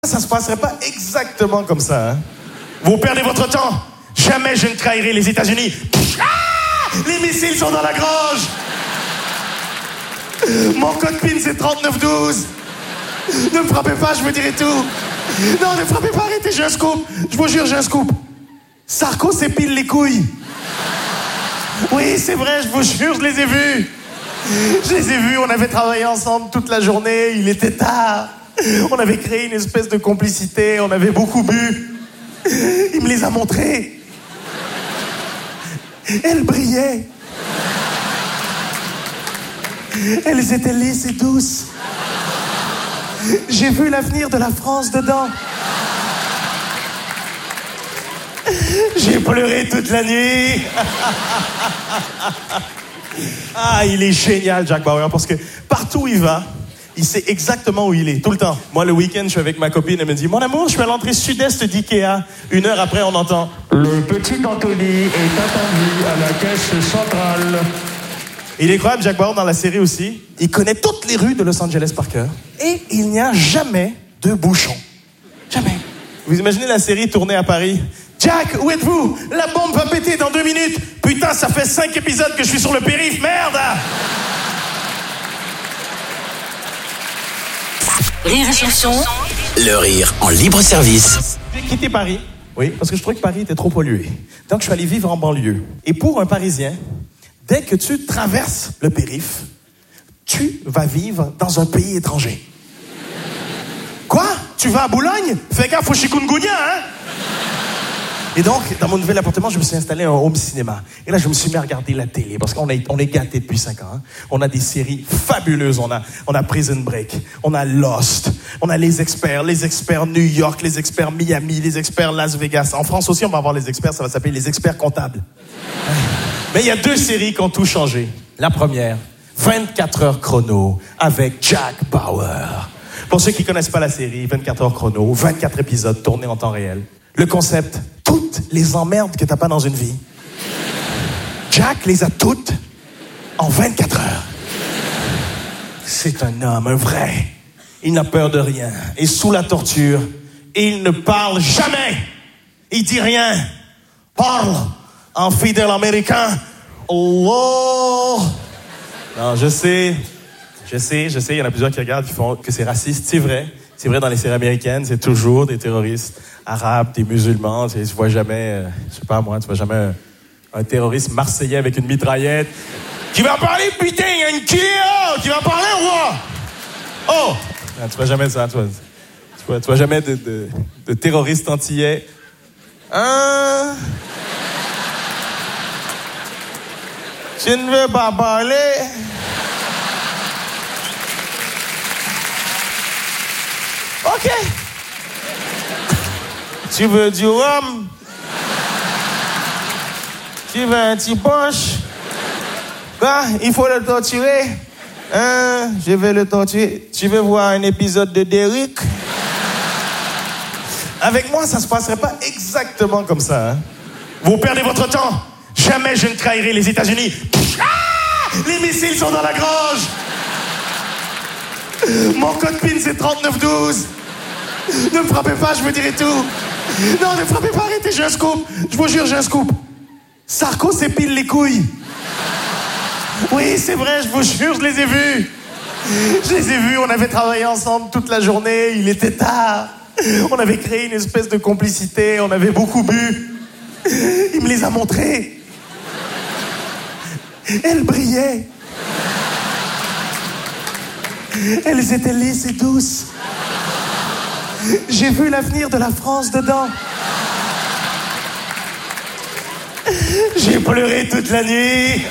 Ça se passerait pas exactement comme ça, hein? Vous perdez votre temps. Jamais je ne trahirai les États-Unis. Ah! Les missiles sont dans la grange. Mon code PIN, c'est 3912. Ne me frappez pas, je vous dirai tout. Non, ne frappez pas, arrêtez, j'ai un scoop. Je vous jure, j'ai un scoop. Sarko s'épile les couilles. Oui, c'est vrai, je vous jure, je les ai vus. Je les ai vus, on avait travaillé ensemble toute la journée, il était tard. On avait créé une espèce de complicité, on avait beaucoup bu. Il me les a montrés. Elles brillaient. Elles étaient lisses et douces. J'ai vu l'avenir de la France dedans. J'ai pleuré toute la nuit. Ah, il est génial, Jack Bauer, parce que partout où il va, il sait exactement où il est, tout le temps. Moi, le week-end, je suis avec ma copine, elle me dit « Mon amour, je suis à l'entrée sud-est d'Ikea. » 1 heure après, on entend « Le petit Anthony est attendu à la caisse centrale. » Il est incroyable, Jack Bauer, dans la série aussi. Il connaît toutes les rues de Los Angeles par cœur. Et il n'y a jamais de bouchon. Jamais. Vous imaginez la série tournée à Paris? Jack, où êtes-vous? La bombe va péter dans 2 minutes. Putain, ça fait 5 épisodes que je suis sur le périph', merde! Rire et chanson. Le rire en libre service. J'ai quitté Paris, oui, parce que je trouvais que Paris était trop pollué. Donc, je suis allé vivre en banlieue. Et pour un Parisien, dès que tu traverses le périph', tu vas vivre dans un pays étranger. Quoi? Tu vas à Boulogne? Fais gaffe au chikungunya, hein? Et donc, dans mon nouvel appartement, je me suis installé un home cinéma. Et là, je me suis mis à regarder la télé, parce qu'on est gâtés depuis 5 ans. Hein. On a des séries fabuleuses. On a Prison Break, on a Lost, on a les experts New York, les experts Miami, les experts Las Vegas. En France aussi, on va avoir les experts, ça va s'appeler les experts comptables. Mais il y a 2 séries qui ont tout changé. La première, 24 heures chrono, avec Jack Bauer. Pour ceux qui connaissent pas la série, 24 heures chrono, 24 épisodes tournés en temps réel. Le concept, toutes les emmerdes que t'as pas dans une vie, Jack les a toutes en 24 heures. C'est un homme, un vrai. Il n'a peur de rien. Et sous la torture, il ne parle jamais. Il dit rien. Parle en fidèle américain. Oh. Non, je sais. Il y en a plusieurs qui regardent, qui font que c'est raciste. C'est vrai. C'est vrai, dans les séries américaines, c'est toujours des terroristes arabes, des musulmans. Tu vois jamais, je sais pas moi, tu vois jamais un terroriste marseillais avec une mitraillette qui va parler, putain, il y a une killer qui va parler, roi. Oh, non, tu vois jamais ça, tu vois jamais de terroristes antillais. Hein? Tu ne veux pas parler? OK. Tu veux du rhum? Tu veux un petit punch? Quoi? Il faut le torturer? Hein? Je vais le torturer. Tu veux voir un épisode de Derrick? Avec moi, ça se passerait pas exactement comme ça, hein? Vous perdez votre temps. Jamais je ne trahirai les États-Unis. Ah! Les missiles sont dans la grange. Mon code PIN, c'est 3912. Ne me frappez pas, je vous dirai tout. Non, ne me frappez pas, arrêtez, j'ai un scoop. Je vous jure, j'ai un scoop. Sarko s'épile les couilles. Oui, c'est vrai, je vous jure, je les ai vus. Je les ai vus, on avait travaillé ensemble toute la journée, il était tard. On avait créé une espèce de complicité, on avait beaucoup bu. Il me les a montrés. Elles brillaient. Elles étaient lisses et douces. J'ai vu l'avenir de la France dedans. J'ai pleuré toute la nuit.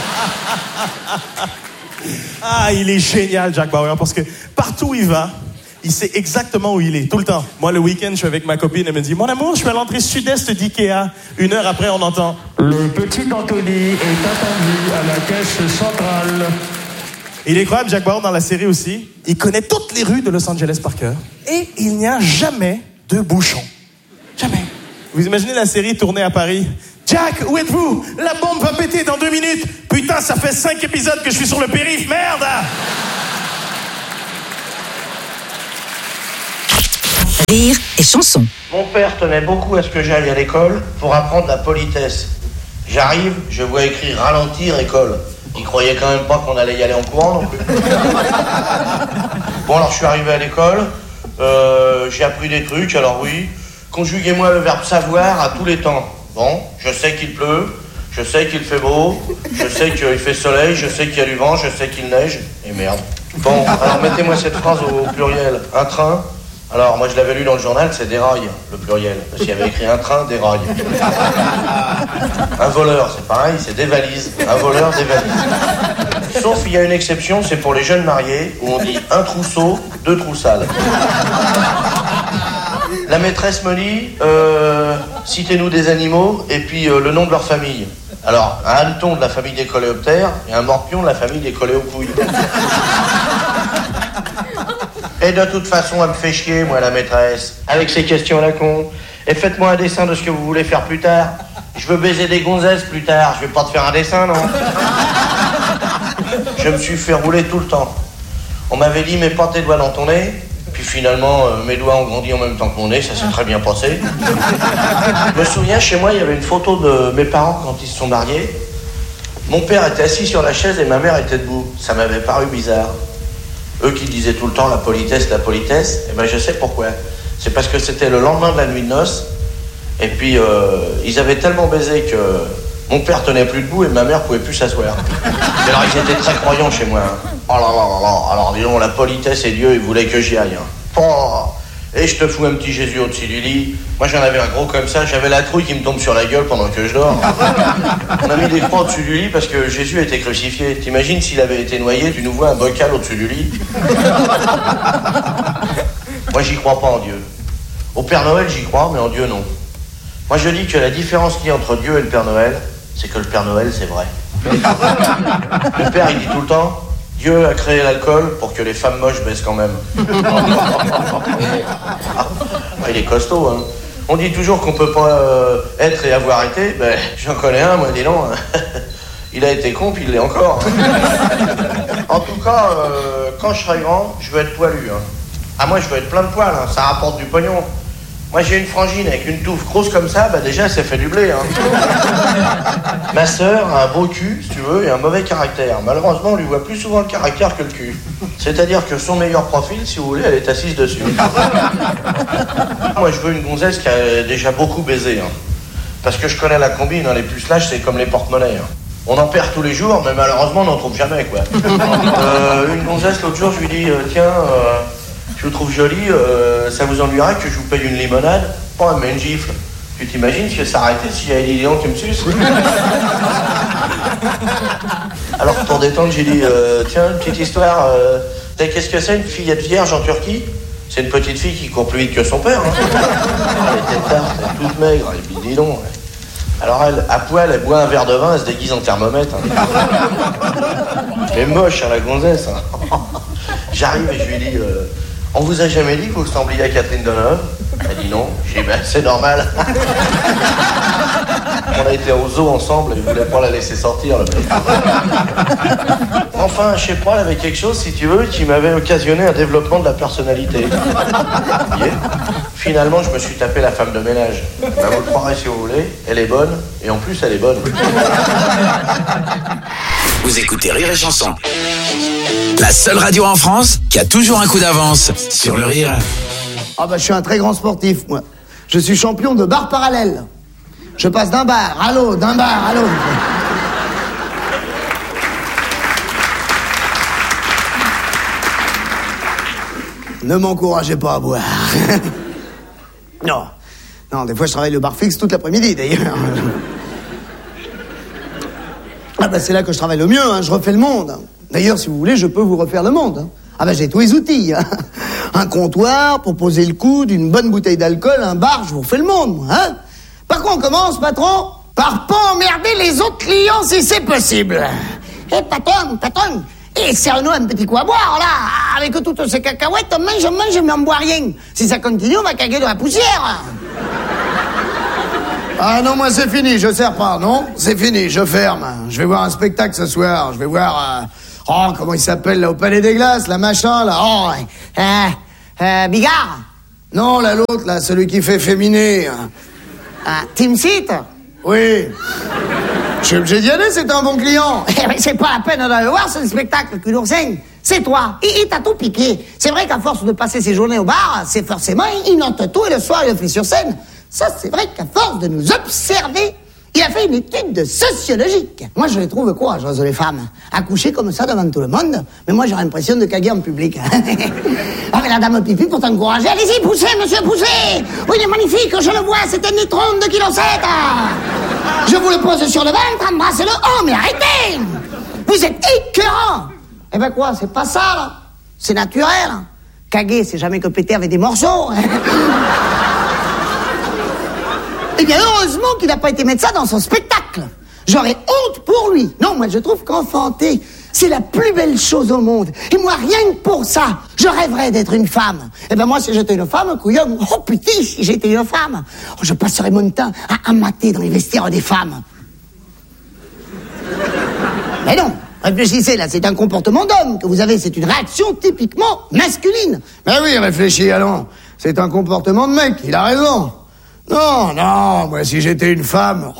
Ah, il est génial, Jack Bauer, parce que partout où il va, il sait exactement où il est, tout le temps. Moi, le week-end, je suis avec ma copine, elle me dit « Mon amour, je suis à l'entrée sud-est d'Ikea. » 1 heure après, on entend « Le petit Anthony est attendu à la caisse centrale. » Il est incroyable, Jack Bauer, dans la série aussi. Il connaît toutes les rues de Los Angeles par cœur. Et il n'y a jamais de bouchon. Jamais. Vous imaginez la série tournée à Paris? Jack, où êtes-vous? La bombe va péter dans 2 minutes. Putain, ça fait 5 épisodes que je suis sur le périph', merde! Rire et chanson. Mon père tenait beaucoup à ce que j'aille à l'école pour apprendre la politesse. J'arrive, je vois écrire ralentir école. Il croyait quand même pas qu'on allait y aller en courant non plus. Bon, alors je suis arrivé à l'école, j'ai appris des trucs, alors oui. Conjuguez-moi le verbe savoir à tous les temps. Bon, je sais qu'il pleut, je sais qu'il fait beau, je sais qu'il fait soleil, je sais qu'il y a du vent, je sais qu'il neige. Et merde. Bon, alors mettez-moi cette phrase au pluriel. Un train. Alors, moi, je l'avais lu dans le journal, c'est déraille, le pluriel. Parce qu'il y avait écrit un train, déraille. Un voleur, c'est pareil, c'est des valises. Un voleur, des valises. Sauf, il y a une exception, c'est pour les jeunes mariés, où on dit un trousseau, deux troussales. La maîtresse me dit, citez-nous des animaux, et puis le nom de leur famille. Alors, un hanneton de la famille des coléoptères, et un morpion de la famille des coléopouilles. Et de toute façon, elle me fait chier, moi, la maîtresse, avec ces questions à la con. Et faites-moi un dessin de ce que vous voulez faire plus tard. Je veux baiser des gonzesses plus tard, je vais pas te faire un dessin, non? Je me suis fait rouler tout le temps. On m'avait dit, mets pas tes doigts dans ton nez. Puis finalement, mes doigts ont grandi en même temps que mon nez, ça s'est très bien passé. Je me souviens, chez moi, il y avait une photo de mes parents quand ils se sont mariés. Mon père était assis sur la chaise et ma mère était debout. Ça m'avait paru bizarre. Eux qui disaient tout le temps la politesse, eh ben je sais pourquoi. C'est parce que c'était le lendemain de la nuit de noces, et puis ils avaient tellement baisé que mon père tenait plus debout et ma mère pouvait plus s'asseoir. Et alors ils étaient très croyants chez moi. Hein. Oh là là là là, alors disons, la politesse et Dieu, ils voulaient que j'y aille. Hein. Oh. Et je te fous un petit Jésus au-dessus du lit. Moi j'en avais un gros comme ça, j'avais la trouille qui me tombe sur la gueule pendant que je dors. On a mis des croix au-dessus du lit parce que Jésus était crucifié. T'imagines s'il avait été noyé, tu nous vois un bocal au-dessus du lit. Moi j'y crois pas en Dieu. Au Père Noël j'y crois, mais en Dieu non. Moi je dis que la différence qu'il y a entre Dieu et le Père Noël, c'est que le Père Noël c'est vrai. Mon père il dit tout le temps, Dieu a créé l'alcool pour que les femmes moches baissent quand même. Il est costaud, hein. On dit toujours qu'on peut pas être et avoir été. Ben, j'en connais un, moi, dis donc. Il a été con, puis il l'est encore. En tout cas, quand je serai grand, je veux être poilu. Hein. Ah, moi, je veux être plein de poils, hein. Ça rapporte du pognon. Moi, j'ai une frangine avec une touffe grosse comme ça, bah déjà, ça fait du blé. Hein. Ma sœur a un beau cul, si tu veux, et un mauvais caractère. Malheureusement, on lui voit plus souvent le caractère que le cul. C'est-à-dire que son meilleur profil, si vous voulez, elle est assise dessus. Moi, je veux une gonzesse qui a déjà beaucoup baisé. Hein. Parce que je connais la combine, hein. Les pucelages, c'est comme les porte-monnaies. Hein. On en perd tous les jours, mais malheureusement, on n'en trouve jamais, quoi. Une gonzesse, l'autre jour, je lui dis, tiens... je vous trouve jolie, ça vous ennuierait que je vous paye une limonade? Oh, elle met une gifle. Tu t'imagines si elle s'arrêtait, si elle dit, tu me suces? Alors pour détendre, j'ai dit, tiens, une petite histoire, qu'est-ce que c'est une fillette vierge en Turquie? C'est une petite fille qui court plus vite que son père. Hein. Elle était tarte, elle est toute maigre, et puis dis donc. Alors elle, à poil, elle boit un verre de vin, elle se déguise en thermomètre. Hein. Elle est moche, hein, la gonzesse. Hein. J'arrive et je lui dis... on vous a jamais dit que vous ressembliez à Catherine Deneuve? Elle dit non. J'ai dit ben c'est normal. On a été au zoo ensemble et je voulais pas la laisser sortir. Le mec. Enfin, je sais pas, elle avait quelque chose, si tu veux, qui m'avait occasionné un développement de la personnalité. Yeah. Finalement, je me suis tapé la femme de ménage. Ben, vous le croirez si vous voulez, elle est bonne, et en plus elle est bonne. Vous écoutez Rire et Chanson. La seule radio en France qui a toujours un coup d'avance sur le rire. Ah bah je suis un très grand sportif, moi. Je suis champion de bar parallèle. Je passe d'un bar à l'autre, d'un bar à l'autre. Ne m'encouragez pas à boire. Non. Non, des fois je travaille le bar fixe toute l'après-midi, d'ailleurs. Ah bah c'est là que je travaille le mieux, hein. Je refais le monde. D'ailleurs, si vous voulez, je peux vous refaire le monde. Hein. Ah bah j'ai tous les outils. Hein. Un comptoir pour poser le coude, une bonne bouteille d'alcool, un bar, je vous refais le monde, moi. Hein. Par quoi on commence, patron? Par pas emmerder les autres clients si c'est possible. Eh patron, et serre-nous un petit coup à boire, là. Avec toutes ces cacahuètes, on mange, mais on boit rien. Si ça continue, on va caguer de la poussière. Ah non, moi c'est fini, je sers pas, non? C'est fini, je ferme. Je vais voir un spectacle ce soir, je vais voir... comment il s'appelle, là, au Palais des Glaces, la machin, là? Bigard? Non, l'autre, là, celui qui fait féminer. Ah, Team Seat? Oui. Je suis obligé d'y aller, c'est un bon client. C'est pas la peine d'aller voir ce spectacle, cul d'oursin. C'est toi. Il t'a tout piqué. C'est vrai qu'à force de passer ses journées au bar, c'est forcément, il note tout et le soir, il le fait sur scène. Ça, c'est vrai qu'à force de nous observer, il a fait une étude de sociologique. Moi, je les trouve courageuses, les femmes. Accoucher comme ça devant tout le monde. Mais moi, j'ai l'impression de caguer en public. Ah, mais la dame pipi, pour t'encourager, allez-y, poussez, monsieur, poussez. Oui, il est magnifique, je le vois, c'est un nitron de 2,7 kg. Je vous le pose sur le ventre, embrassez-le. Oh, mais arrêtez. Vous êtes écœurant. Eh ben quoi, c'est pas ça, là. C'est naturel. Caguer, c'est jamais que péter avec des morceaux. Eh bien, heureusement qu'il n'a pas été mettre ça dans son spectacle. J'aurais honte pour lui. Non, moi, je trouve qu'enfanter, c'est la plus belle chose au monde. Et moi, rien que pour ça, je rêverais d'être une femme. Eh ben, moi, si j'étais une femme, couillon, oh putain, si j'étais une femme, je passerais mon temps à mater dans les vestiaires des femmes. Mais non, réfléchissez, là, c'est un comportement d'homme que vous avez, c'est une réaction typiquement masculine. Mais oui, réfléchis, allons. C'est un comportement de mec, il a raison. Non, moi, si j'étais une femme,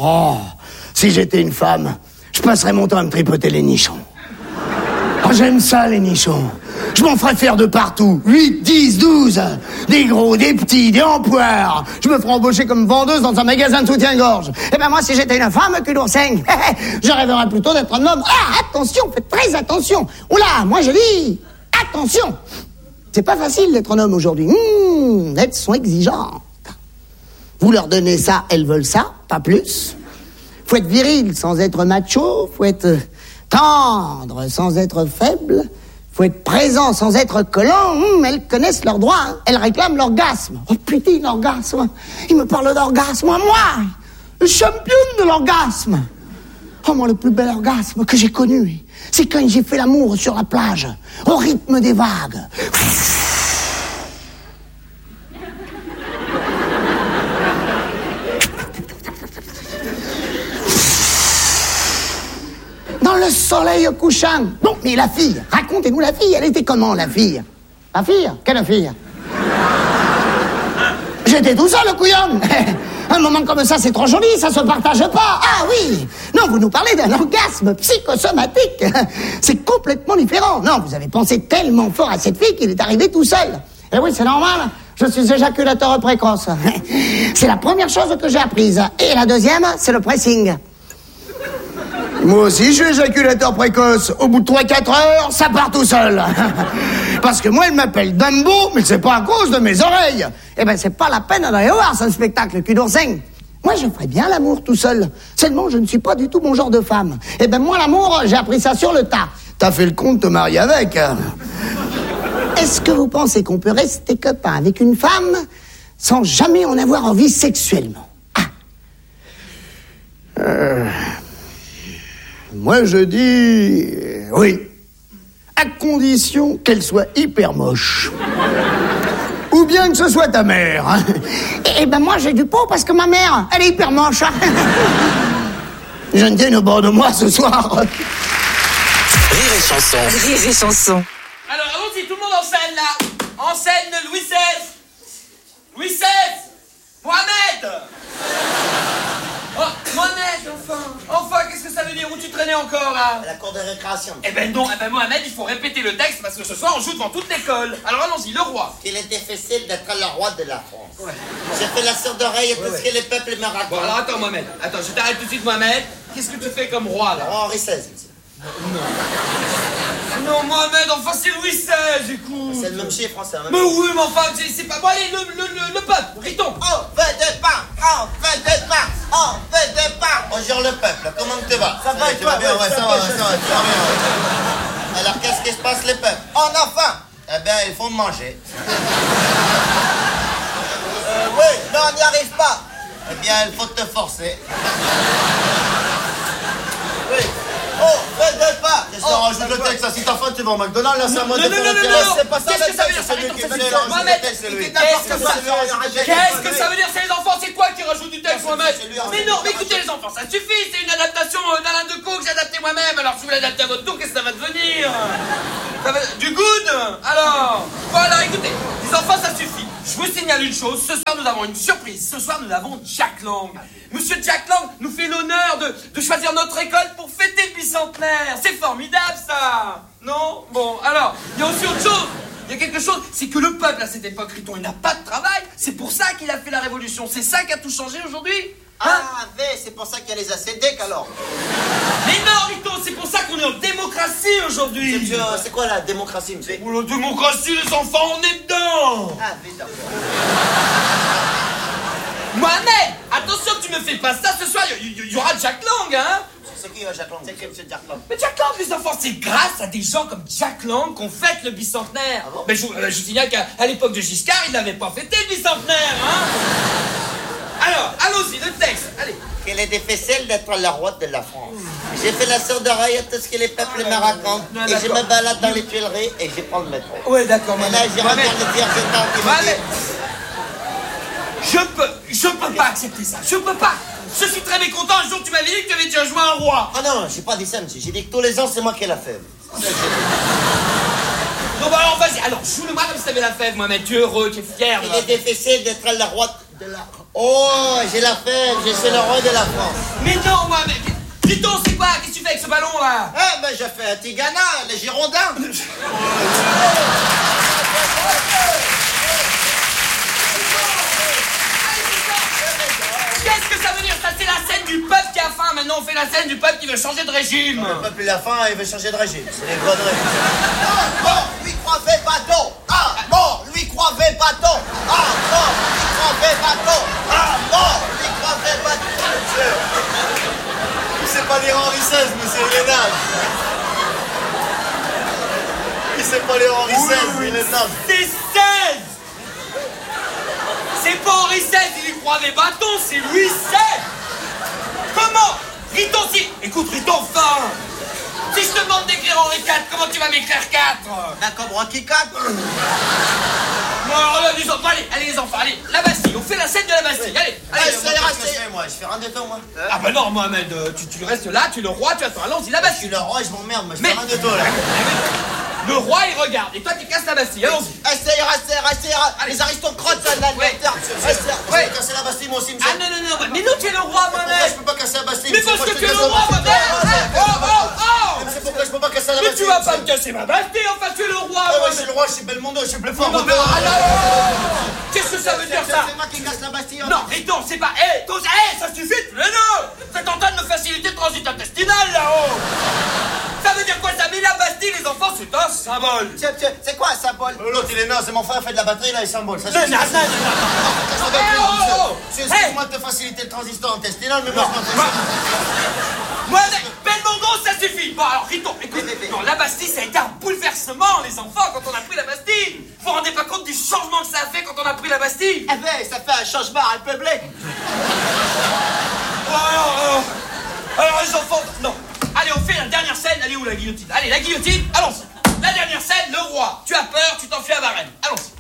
je passerais mon temps à me tripoter les nichons. Oh, j'aime ça, les nichons. Je m'en ferais faire de partout. 8, 10, 12. Des gros, des petits, des empoires. Je me ferais embaucher comme vendeuse dans un magasin de soutien-gorge. Eh ben, moi, si j'étais une femme, cul d'oursin, je rêverais plutôt d'être un homme. Ah, attention, faites très attention. Oula, moi, je dis, attention. C'est pas facile d'être un homme aujourd'hui. Elles sont exigeantes. Vous leur donnez ça, elles veulent ça, pas plus. Faut être viril sans être macho, faut être tendre sans être faible, faut être présent sans être collant. Elles connaissent leurs droits, hein. Elles réclament l'orgasme. Oh putain, l'orgasme. Il me parle d'orgasme, moi, le champion de l'orgasme. Oh, moi, le plus bel orgasme que j'ai connu, c'est quand j'ai fait l'amour sur la plage, au rythme des vagues. Dans le soleil couchant. Bon, mais la fille, racontez-nous la fille. Elle était comment, la fille? La fille? Quelle fille? J'étais tout seul, le couillon. Un moment comme ça, c'est trop joli, ça se partage pas. Ah oui. Non, vous nous parlez d'un orgasme psychosomatique. C'est complètement différent. Non, vous avez pensé tellement fort à cette fille qu'il est arrivé tout seul. Et oui, c'est normal. Je suis éjaculateur précoce. C'est la première chose que j'ai apprise. Et la deuxième, c'est le pressing. Moi aussi, je suis éjaculateur précoce. Au bout de 3-4 heures, ça part tout seul. Parce que moi, elle m'appelle Dumbo, mais c'est pas à cause de mes oreilles. Eh ben, c'est pas la peine d'aller voir ce spectacle, cul d'oursin. Moi, je ferais bien l'amour tout seul. Seulement, je ne suis pas du tout mon genre de femme. Eh ben, moi, l'amour, j'ai appris ça sur le tas. T'as fait le con de te marier avec. Est-ce que vous pensez qu'on peut rester copain avec une femme sans jamais en avoir envie sexuellement? Moi, je dis oui. À condition qu'elle soit hyper moche. Ou bien que ce soit ta mère. Eh ben, moi, j'ai du pot parce que ma mère, elle est hyper moche. Je ne tiens au bord de moi ce soir. Rire et chanson. Rire et chanson. Alors, allons-y, tout le monde en scène, là. En scène, Louis XVI. Louis XVI. Mohamed. Oh, Mohamed, enfin, qu'est-ce que ça veut dire? Où tu traînais encore, là? À la cour de récréation. Eh ben non, Mohamed, il faut répéter le texte parce que ce soir, on joue devant toute l'école. Alors, allons-y, le roi. Il est difficile d'être le roi de la France. Ouais. J'ai fait la sourde oreille à tout ce que les peuples me racontent. Bon, alors, attends, Mohamed. Attends, je t'arrête tout de suite, Mohamed. Qu'est-ce que tu fais comme roi, là? Henri XVI, monsieur. Non, Mohamed, enfin, c'est Louis XVI, écoute. C'est le même chiffre, c'est Mais oui, mais enfin, c'est pas... Bon, allez, le peuple, ritons. On fait des pas, on fait des pas, on fait des pas. On gère le peuple, comment tu vas? Ça va, tu vas bien, ouais, ça va bien. Alors, qu'est-ce qui se passe, les peuples? On a faim. Eh bien, il faut manger. Oui, mais on n'y arrive pas. Eh bien, il faut te forcer. Oui. Oh, fais des pas. Qu'est-ce qu'on rajoute le texte? Si t'as faim, tu vas au McDonald's, là, c'est à moi de faire le texte. C'est pas ça, le texte, c'est lui qui venait rajouter le texte, c'est lui. Qu'est-ce que ça veut dire? C'est les enfants, c'est toi qui rajoute du texte, Mohamed? Mais non, mais écoutez, les enfants, ça suffit. C'est une adaptation d'Alain Decaux que j'ai adapté moi-même. Alors, si vous l'adaptez à votre tour, qu'est-ce que ça va devenir? Du good? Alors, voilà, écoutez, les enfants, ça suffit. je vous signale une chose, ce soir nous avons une surprise. Ce soir nous avons Jack Lang. Monsieur Jack Lang nous fait l'honneur de choisir notre école pour fêter le bicentenaire. C'est formidable ça. Non? Bon, alors, il y a aussi autre chose. Il y a quelque chose, c'est que le peuple à cette époque, Riton, il n'a pas de travail. C'est pour ça qu'il a fait la révolution. C'est ça qui a tout changé aujourd'hui. Hein? Ah, c'est pour ça qu'il y a les ACDC alors. Mais non, Riton, c'est pour ça qu'on est en démocratie aujourd'hui. C'est quoi la démocratie, monsieur? Oh, la démocratie, les enfants, on est dedans. Ah, d'accord. Mohamed, attention que tu me fais pas ça ce soir, il y aura Jack Lang, hein. C'est qui Jack Lang? C'est qui monsieur Jack Lang? Mais Jack Lang, les enfants, c'est grâce à des gens comme Jack Lang qu'on fête le bicentenaire. Ah bon? Mais je vous signale qu'à l'époque de Giscard, il n'avait pas fêté le bicentenaire, hein. Alors, allons-y, le texte, allez. Quel est difficile d'être le roi de la France. J'ai fait la sourde oreille à tout ce que les peuples me racontent. Et je me balade dans les Tuileries et je prends le métro. Ouais, d'accord, Et là, j'ai regarde le dire qui me dit... Je peux pas accepter ça, je peux pas. Je suis très mécontent, un jour tu m'avais dit que tu avais déjà joué un roi. Ah non, j'ai pas dit ça, monsieur. J'ai dit que tous les ans, c'est moi qui ai la fève. Non, bah alors vas-y, alors joue-le-moi comme si t'avais la fève, Mohamed. Tu es heureux, tu es fier. Il est difficile d'être le roi de la... Oh, j'ai la fève, je suis le roi de la France. Mais non, Mohamed. Riton, c'est quoi? Qu'est-ce que tu fais avec ce ballon là? Eh ben, je fais un Tigana, les Girondins. Qu'est-ce que ça veut dire? Ça, c'est la scène du peuple qui a faim. Maintenant, on fait la scène du peuple qui veut changer de régime. Le peuple, il a faim, il veut changer de régime. C'est des conneries. Ah, lui croivait bateau. Ah, mort, lui croivait bateau. Ah, mort, lui croivait bateau. Ah, mort, lui croivait bateau. Monsieur, c'est pas lire Henri XVI, monsieur, il est naze. Il sait pas lire Henri XVI, il est naze. C'est 16. C'est pas Henri XVI, il lui croivait bâton, c'est Louis XVI. Comment? Riton, si... Écoute, Riton, enfin. Si je te demande d'écrire Henri IV, comment tu vas m'écrire 4? Un cobra qui caque. Bon, alors là, les enfants, allez, les enfants, allez. La Bastille, on fait la scène de la Bastille, allez. Allez, on ça va ira, passer. moi, je fais rien de tout, moi. Ah bah non, Mohamed, tu restes là, tu es le roi, tu attends, allons-y, la Je suis Bastille. le roi, je m'emmerde, moi, je Mais- fais rien de tout, là. Le roi, il regarde, et toi, tu casses la Bastille, allons-y. Ça ira. Allez. Les aristocrates, là, là, Ouais. là. Ouais. Je vais casser la Bastille, moi aussi, monsieur. Ah non, mais nous, tu es le roi, Pourquoi je Mohamed. peux pas casser la Bastille? Mais monsieur, parce moi, que je tu es te le casse la roi, Bastille. Mohamed. Mais c'est pourquoi je peux pas casser la Mais Bastille? tu vas pas me monsieur. casser ma Bastille, enfin, tu es le roi, Ah ouais, je Mohamed. suis le roi, je suis Belmondo, je suis plus fort. Non, mais qu'est-ce que ça veut dire, ça? C'est moi qui casse la Bastille. Non, Riton, c'est pas... ça suffit, mais non. C'est en train de me faciliter le transit intestinal, là-haut. Ça veut dire quoi, ça? Mais la Bastille, les enfants, c'est un symbole. C'est quoi un symbole? L'autre, il est naze, c'est mon frère fait de la batterie, là, il symbole. Ça, Non, suffit. non. Excuse-moi de te faciliter le transistor intestinal, mais moi, je m'en fais. Moi, Belmondo, ça suffit. Bon, alors, Riton, écoute, non, la Bastille, ça a été un bouleversement, les enfants, quand on a pris la Bastille. Vous vous rendez pas compte du changement que ça a fait quand on a pris la Bastille? Eh ben, ça fait un changement république. Alors, les enfants, non. Allez, on fait la dernière scène. Allez, où la guillotine? Allez, la guillotine, allons-y. La dernière scène, le roi. Tu as peur, tu t'enfuis à Varennes. Allons-y.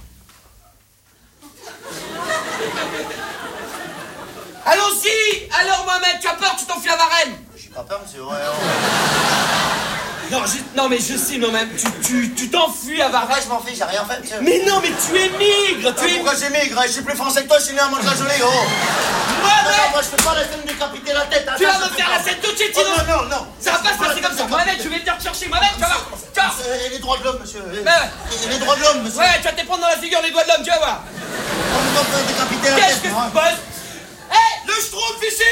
Allons-y. Alors, Mohamed, tu as peur, tu t'enfuis à Varennes. J'ai pas peur, monsieur. Non, mais je sais, Mohamed, tu t'enfuis à Pourquoi Varennes. je m'en fiche, j'ai rien fait, monsieur. Mais non, mais tu émigres, Pourquoi j'émigre? Je suis plus français que toi, je suis né à Mantes-la-Jolie, gros. Non, Mohamed, moi je fais pas la scène de décapiter la tête. tu vas me faire la scène tout de suite, sinon. Oh, non. Ça va pas se passer comme ça. Mohamed, je vais venir te chercher. Mohamed, tu vas voir. Tu vas voir. Et les droits de l'homme, monsieur. Ouais. Et les droits de l'homme, monsieur. Ouais, tu vas te prendre dans la figure les doigts de l'homme, tu vas voir. On me demande de décapiter la Qu'est-ce tête. que moi. tu bosses? Hé, le schtroumpf ici.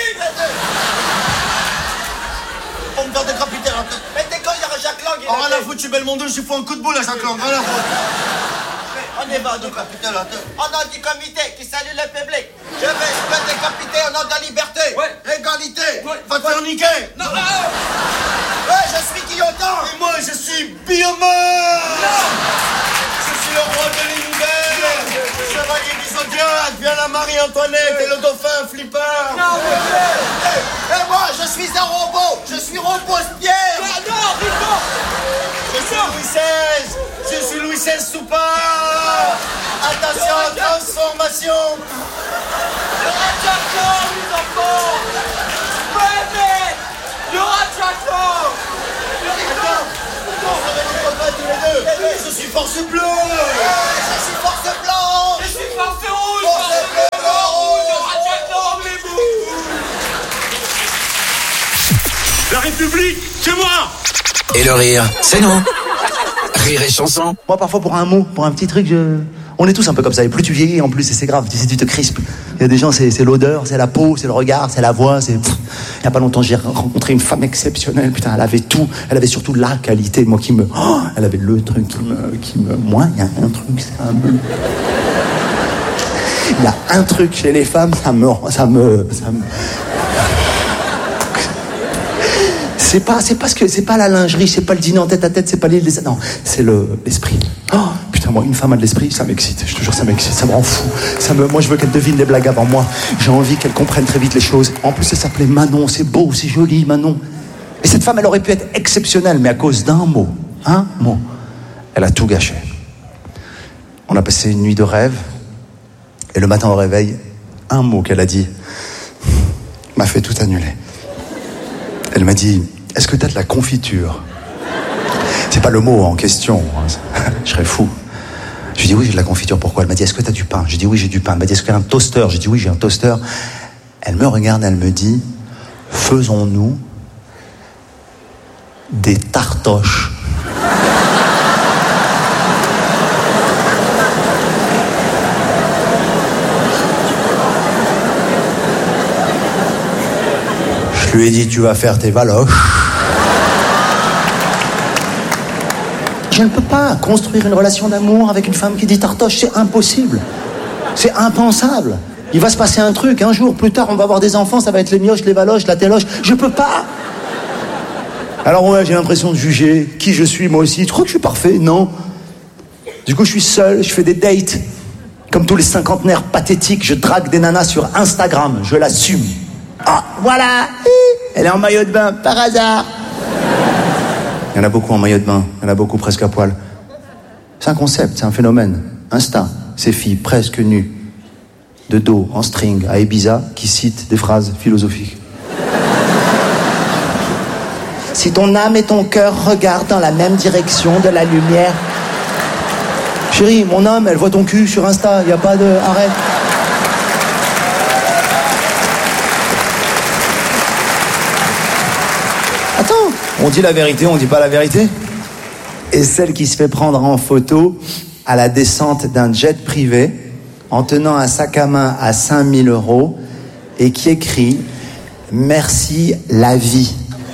On me fait décapiter la tête. Mais t'es quand il y aura Jack Lang? Rien à foutre, je suis Belmondo, je suis fou un coup de boule à Jack Lang. Rien à foutre. On est va décapiter la tête. Au nom du comité qui salue le public, je vais décapiter au nom de la liberté, l'égalité. Va te faire niquer. Non, Ouais, je suis Guillotin. Et moi, je suis Biomar. Je suis le roi de l'univers. Chevalier du Zodiac, viens la Marie-Antoinette et le dauphin Flipper. Et moi, je suis un robot. Je suis Robespierre. Je suis Louis XVI. Je suis Louis XVI Soupard. Attention, transformation. Je suis force bleue. Je suis force blanche. Je suis force public, c'est moi. Et le rire, c'est nous. Rire et chanson. Moi, parfois, pour un mot, pour un petit truc, on est tous un peu comme ça. Et plus tu vieillis, en plus, et c'est grave. Tu te crispes. Il y a des gens, c'est l'odeur, c'est la peau, c'est le regard, c'est la voix. Il y a pas longtemps, j'ai rencontré une femme exceptionnelle. Putain, elle avait tout. Elle avait surtout la qualité. Moi, elle avait le truc moi, il y a un truc, c'est un peu... Il y a un truc chez les femmes, ça me... C'est pas la lingerie, c'est pas le dîner en tête à tête, c'est pas l'île des... Non, c'est l'esprit. Oh, putain, moi, une femme a de l'esprit, ça m'excite. Je te jure, ça m'excite, ça me rend fou. Moi, je veux qu'elle devine les blagues avant moi. J'ai envie qu'elle comprenne très vite les choses. En plus, elle s'appelait Manon, c'est beau, c'est joli, Manon. Et cette femme, elle aurait pu être exceptionnelle, mais à cause d'un mot, elle a tout gâché. On a passé une nuit de rêve, et le matin au réveil, un mot qu'elle a dit m'a fait tout annuler. Elle m'a dit, est-ce que t'as de la confiture? C'est pas le mot en question, je serais fou. Je lui ai dit, oui, j'ai de la confiture, pourquoi? Elle m'a dit, est-ce que t'as du pain? J'ai dit, oui, j'ai du pain. Elle m'a dit, est-ce qu'il y a un toaster? J'ai dit, oui, j'ai un toaster. Elle me regarde, elle me dit, faisons-nous des tartoches. Je lui ai dit, tu vas faire tes valoches. Je ne peux pas construire une relation d'amour avec une femme qui dit tartoche, c'est impossible. C'est impensable. Il va se passer un truc, un jour, plus tard, on va avoir des enfants, ça va être les mioches, les valoches, la téloche. Je peux pas. Alors ouais, j'ai l'impression de juger qui je suis, moi aussi. Tu crois que je suis parfait? Non. Du coup, je suis seul, je fais des dates. Comme tous les cinquantenaires pathétiques, je drague des nanas sur Instagram, je l'assume. Ah, voilà, elle est en maillot de bain, par hasard. Il y en a beaucoup en maillot de bain, il y en a beaucoup presque à poil. C'est un concept, c'est un phénomène. Insta, ces filles presque nues, de dos, en string, à Ibiza, qui citent des phrases philosophiques. Si ton âme et ton cœur regardent dans la même direction de la lumière... Chérie, mon âme, elle voit ton cul sur Insta, il n'y a pas de... Arrête. Attends, on dit la vérité, on dit pas la vérité. Et celle qui se fait prendre en photo à la descente d'un jet privé en tenant un sac à main à 5 000 € et qui écrit « Merci la vie ».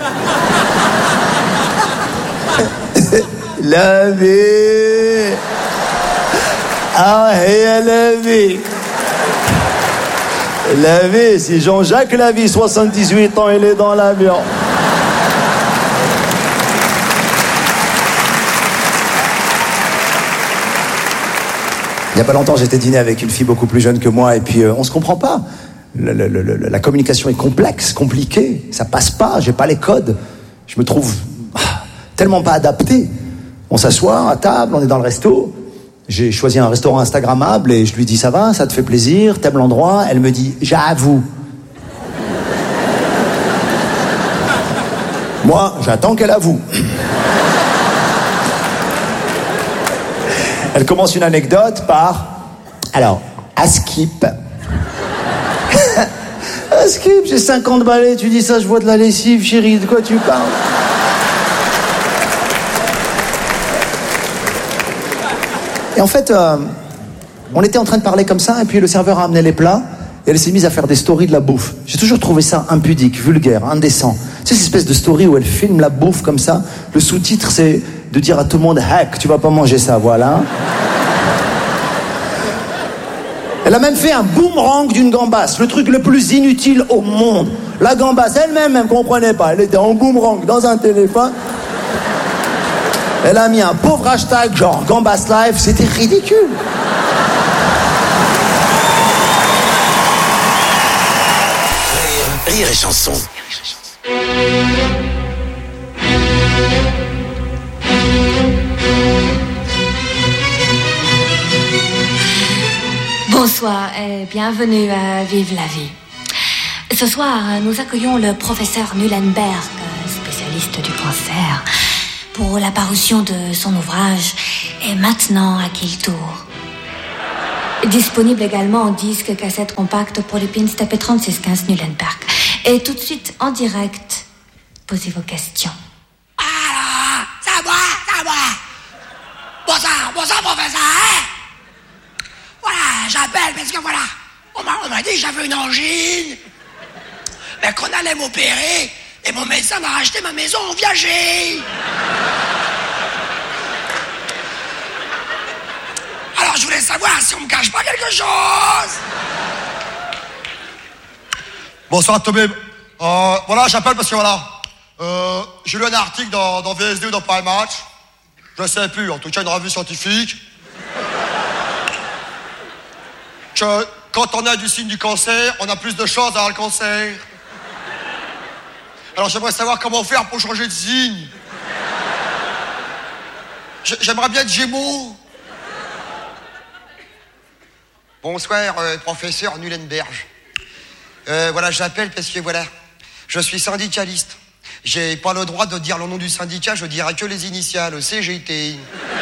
La vie. Ah, et la vie. La vie, c'est Jean-Jacques Lavie, 78 ans, il est dans l'avion. Il n'y a pas longtemps, j'étais dîner avec une fille beaucoup plus jeune que moi, et puis on se comprend pas. La communication est complexe, compliquée, ça passe pas, j'ai pas les codes. Je me trouve tellement pas adapté. On s'assoit à table, on est dans le resto. J'ai choisi un restaurant instagrammable et je lui dis, ça va, ça te fait plaisir, t'aimes l'endroit? Elle me dit, j'avoue. Moi, j'attends qu'elle avoue. Elle commence une anecdote par... Alors, à Skip. À Skip, j'ai 50 balais, tu dis ça, je vois de la lessive, chérie, de quoi tu parles? Et en fait, on était en train de parler comme ça, et puis le serveur a amené les plats, et elle s'est mise à faire des stories de la bouffe. J'ai toujours trouvé ça impudique, vulgaire, indécent. Tu sais, cette espèce de story où elle filme la bouffe comme ça, le sous-titre, c'est de dire à tout le monde « Hack, tu vas pas manger ça, voilà ». Elle a même fait un boomerang d'une gambasse, le truc le plus inutile au monde. La gambasse elle-même, elle ne comprenait pas, elle était en boomerang dans un téléphone. Elle a mis un pauvre hashtag genre Gambas Life, c'était ridicule. Rire et chanson. Bonsoir et bienvenue à Vive la vie. Ce soir, nous accueillons le professeur Nulenberg, spécialiste du cancer, pour la parution de son ouvrage « Et maintenant, à qui le tour ?» Disponible également en disque, cassette compacte pour les pins tapés 3615 Nulenberg. Et tout de suite en direct poser vos questions. Alors, c'est moi. Bonsoir, professeur, hein? Voilà, j'appelle parce que voilà, on m'a dit que j'avais une angine, mais qu'on allait m'opérer, et mon médecin m'a racheté ma maison en viager. Alors je voulais savoir si on me cache pas quelque chose. Bonsoir Tobé. Voilà, j'appelle parce que voilà, j'ai lu un article dans VSD ou dans Paris Match. Je ne sais plus, en tout cas une revue scientifique. Que quand on a du signe du cancer, on a plus de chances d'avoir le cancer. Alors j'aimerais savoir comment faire pour changer de signe. J'aimerais bien être Gémeaux. Bonsoir, professeur Nulenberg. Voilà, j'appelle parce que voilà, je suis syndicaliste. J'ai pas le droit de dire le nom du syndicat, je dirais que les initiales, CGT.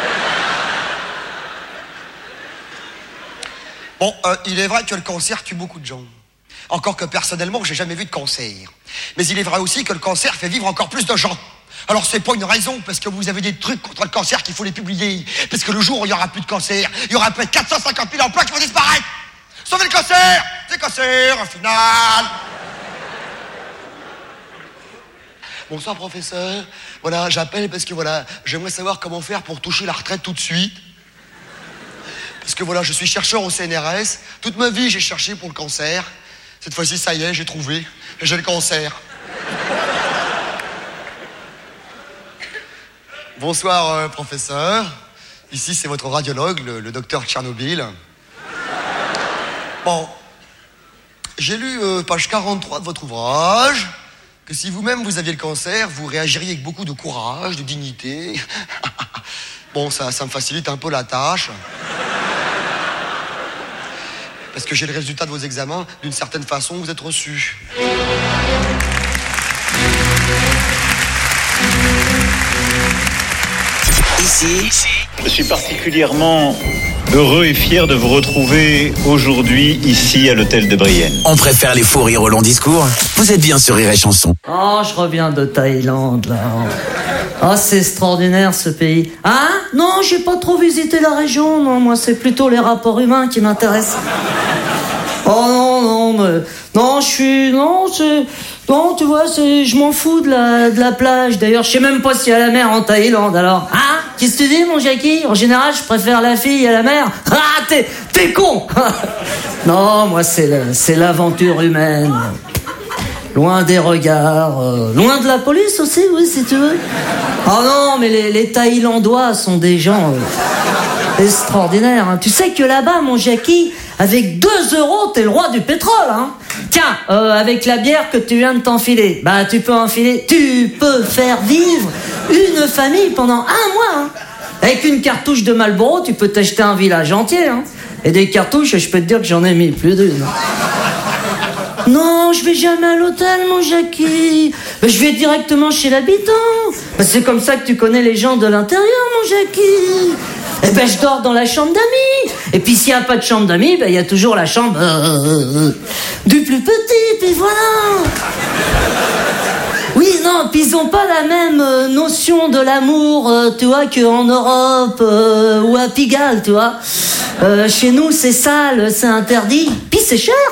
Bon, il est vrai que le cancer tue beaucoup de gens. Encore que personnellement, j'ai jamais vu de cancer. Mais il est vrai aussi que le cancer fait vivre encore plus de gens. Alors c'est pas une raison, parce que vous avez des trucs contre le cancer qu'il faut les publier. Parce que le jour où il y aura plus de cancer, il y aura peut-être 450 000 emplois qui vont disparaître. Sauvez le cancer! C'est cancer, au final! Bonsoir professeur, voilà, j'appelle parce que voilà, j'aimerais savoir comment faire pour toucher la retraite tout de suite. Parce que voilà, je suis chercheur au CNRS, toute ma vie j'ai cherché pour le cancer. Cette fois-ci, ça y est, j'ai trouvé, j'ai le cancer. Bonsoir professeur, ici c'est votre radiologue, le docteur Tchernobyl. Bon, j'ai lu page 43 de votre ouvrage, que si vous-même vous aviez le cancer, vous réagiriez avec beaucoup de courage, de dignité. Bon, ça me facilite un peu la tâche. Parce que j'ai le résultat de vos examens, d'une certaine façon, vous êtes reçus. Ici, je suis particulièrement heureux et fier de vous retrouver aujourd'hui ici à l'hôtel de Brienne. On préfère les faux rires au long discours. Vous êtes bien sur Rire et Chanson. Oh, je reviens de Thaïlande, là. Oh, c'est extraordinaire, ce pays. Hein? Non, j'ai pas trop visité la région. Non, moi, c'est plutôt les rapports humains qui m'intéressent. Oh, non, mais... Non, je suis... Non, c'est... Non, tu vois, je m'en fous de la plage. D'ailleurs, je sais même pas s'il y a la mer en Thaïlande, alors. Hein? Qu'est-ce que tu dis, mon Jackie? En général, je préfère la fille à la mer. Ah, t'es con. Non, moi, c'est l'aventure humaine. Loin des regards, loin de la police aussi, oui, si tu veux. Oh non, mais les Thaïlandois sont des gens extraordinaires. Hein. Tu sais que là-bas, mon Jackie, avec 2 €, t'es le roi du pétrole, hein. Tiens, avec la bière que tu viens de t'enfiler, bah tu peux faire vivre une famille pendant 1 mois. Hein. Avec une cartouche de Marlboro, tu peux t'acheter un village entier. Hein. Et des cartouches, je peux te dire que j'en ai mis plus d'une. Non, je vais jamais à l'hôtel, mon Jackie. Ben, je vais directement chez l'habitant. Ben, c'est comme ça que tu connais les gens de l'intérieur, mon Jackie. Eh ben, je dors dans la chambre d'amis. Et puis, s'il n'y a pas de chambre d'amis, ben, il y a toujours la chambre du plus petit, puis voilà. Oui, non, puis ils ont pas la même notion de l'amour, tu vois, qu'en Europe ou à Pigalle, tu vois. Chez nous, c'est sale, c'est interdit, puis c'est cher.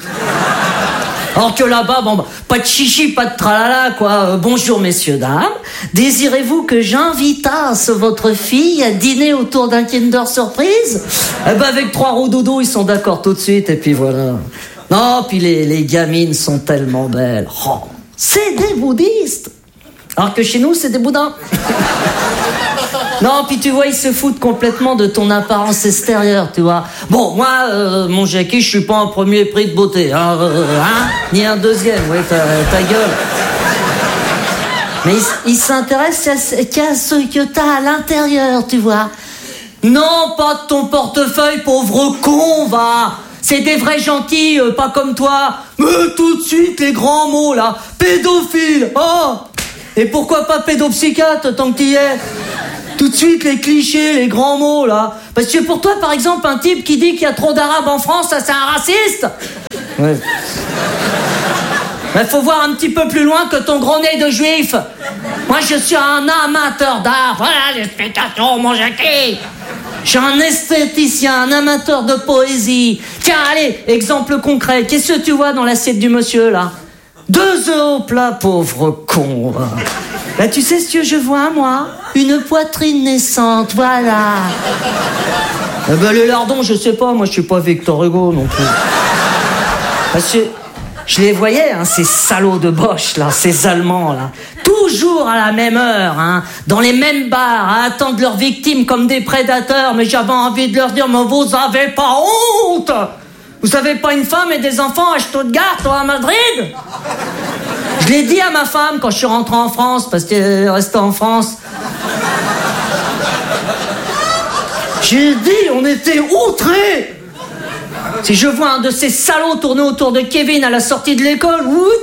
Alors que là-bas, bon, pas de chichi, pas de tralala, quoi. Bonjour, messieurs, dames. Désirez-vous que j'invitasse votre fille à dîner autour d'un Kinder Surprise? Eh ben, avec 3 roudoudous, ils sont d'accord tout de suite, et puis voilà. Non, puis les gamines sont tellement belles. Oh, c'est des bouddhistes. Alors que chez nous, c'est des boudins. Non, puis tu vois, ils se foutent complètement de ton apparence extérieure, tu vois. Bon, moi, mon Jackie, je suis pas un premier prix de beauté, hein, ni un deuxième, ouais, ta gueule. Mais ils s'intéressent qu'à ce que t'as à l'intérieur, tu vois. Non, pas de ton portefeuille, pauvre con, va. C'est des vrais gentils, pas comme toi. Mais tout de suite, les grands mots, là. Pédophile, oh. Et pourquoi pas pédopsychiatre, tant que t'y es? Tout de suite, les clichés, les grands mots, là. Parce que pour toi, par exemple, un type qui dit qu'il y a trop d'arabes en France, ça, c'est un raciste? Ouais. Mais faut voir un petit peu plus loin que ton gros nez de juif. Moi, je suis un amateur d'art. Voilà l'explication, mon Jackie. Je suis un esthéticien, un amateur de poésie. Tiens, allez, exemple concret. Qu'est-ce que tu vois dans l'assiette du monsieur, là? 2 œufs au plat, pauvre con. Bah, tu sais ce que je vois, moi? Une poitrine naissante, voilà. Bah, les lardons, je sais pas. Moi, je suis pas Victor Hugo, non plus. Parce que je les voyais, hein, ces salauds de Bosch, là, ces Allemands, là. Toujours à la même heure, hein, dans les mêmes bars, à attendre leurs victimes comme des prédateurs. Mais j'avais envie de leur dire, mais vous avez pas honte? Vous savez pas une femme et des enfants à Stuttgart ou à Madrid? Je l'ai dit à ma femme quand je suis rentré en France, parce qu'elle est restée en France. J'ai dit, on était outrés. Si je vois un de ces salauds tourner autour de Kevin à la sortie de l'école,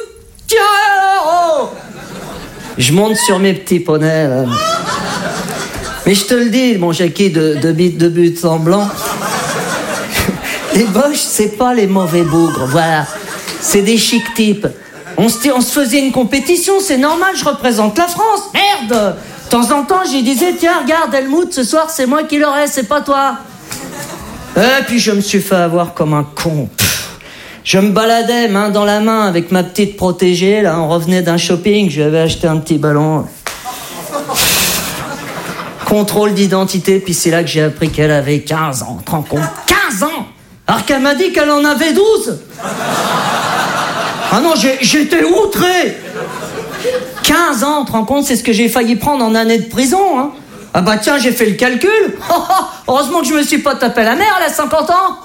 je monte sur mes petits poneys, là. Mais je te le dis, mon Jackie de but en blanc, les Boches, c'est pas les mauvais bougres, voilà. C'est des chics types. On se faisait une compétition, c'est normal, je représente la France, merde. De temps en temps, j'y disais, tiens, regarde, Helmut, ce soir, c'est moi qui l'aurai, c'est pas toi. Et puis je me suis fait avoir comme un con. Je me baladais main dans la main avec ma petite protégée, là, on revenait d'un shopping, je lui avais acheté un petit ballon. Contrôle d'identité, puis c'est là que j'ai appris qu'elle avait 15 ans, tu te rends compte? 15 ans! Alors qu'elle m'a dit qu'elle en avait 12! Ah non, j'étais outré! 15 ans, tu te rends compte, c'est ce que j'ai failli prendre en année de prison, hein? Ah bah tiens, j'ai fait le calcul. Heureusement que je me suis pas tapé la mère, elle a 50 ans.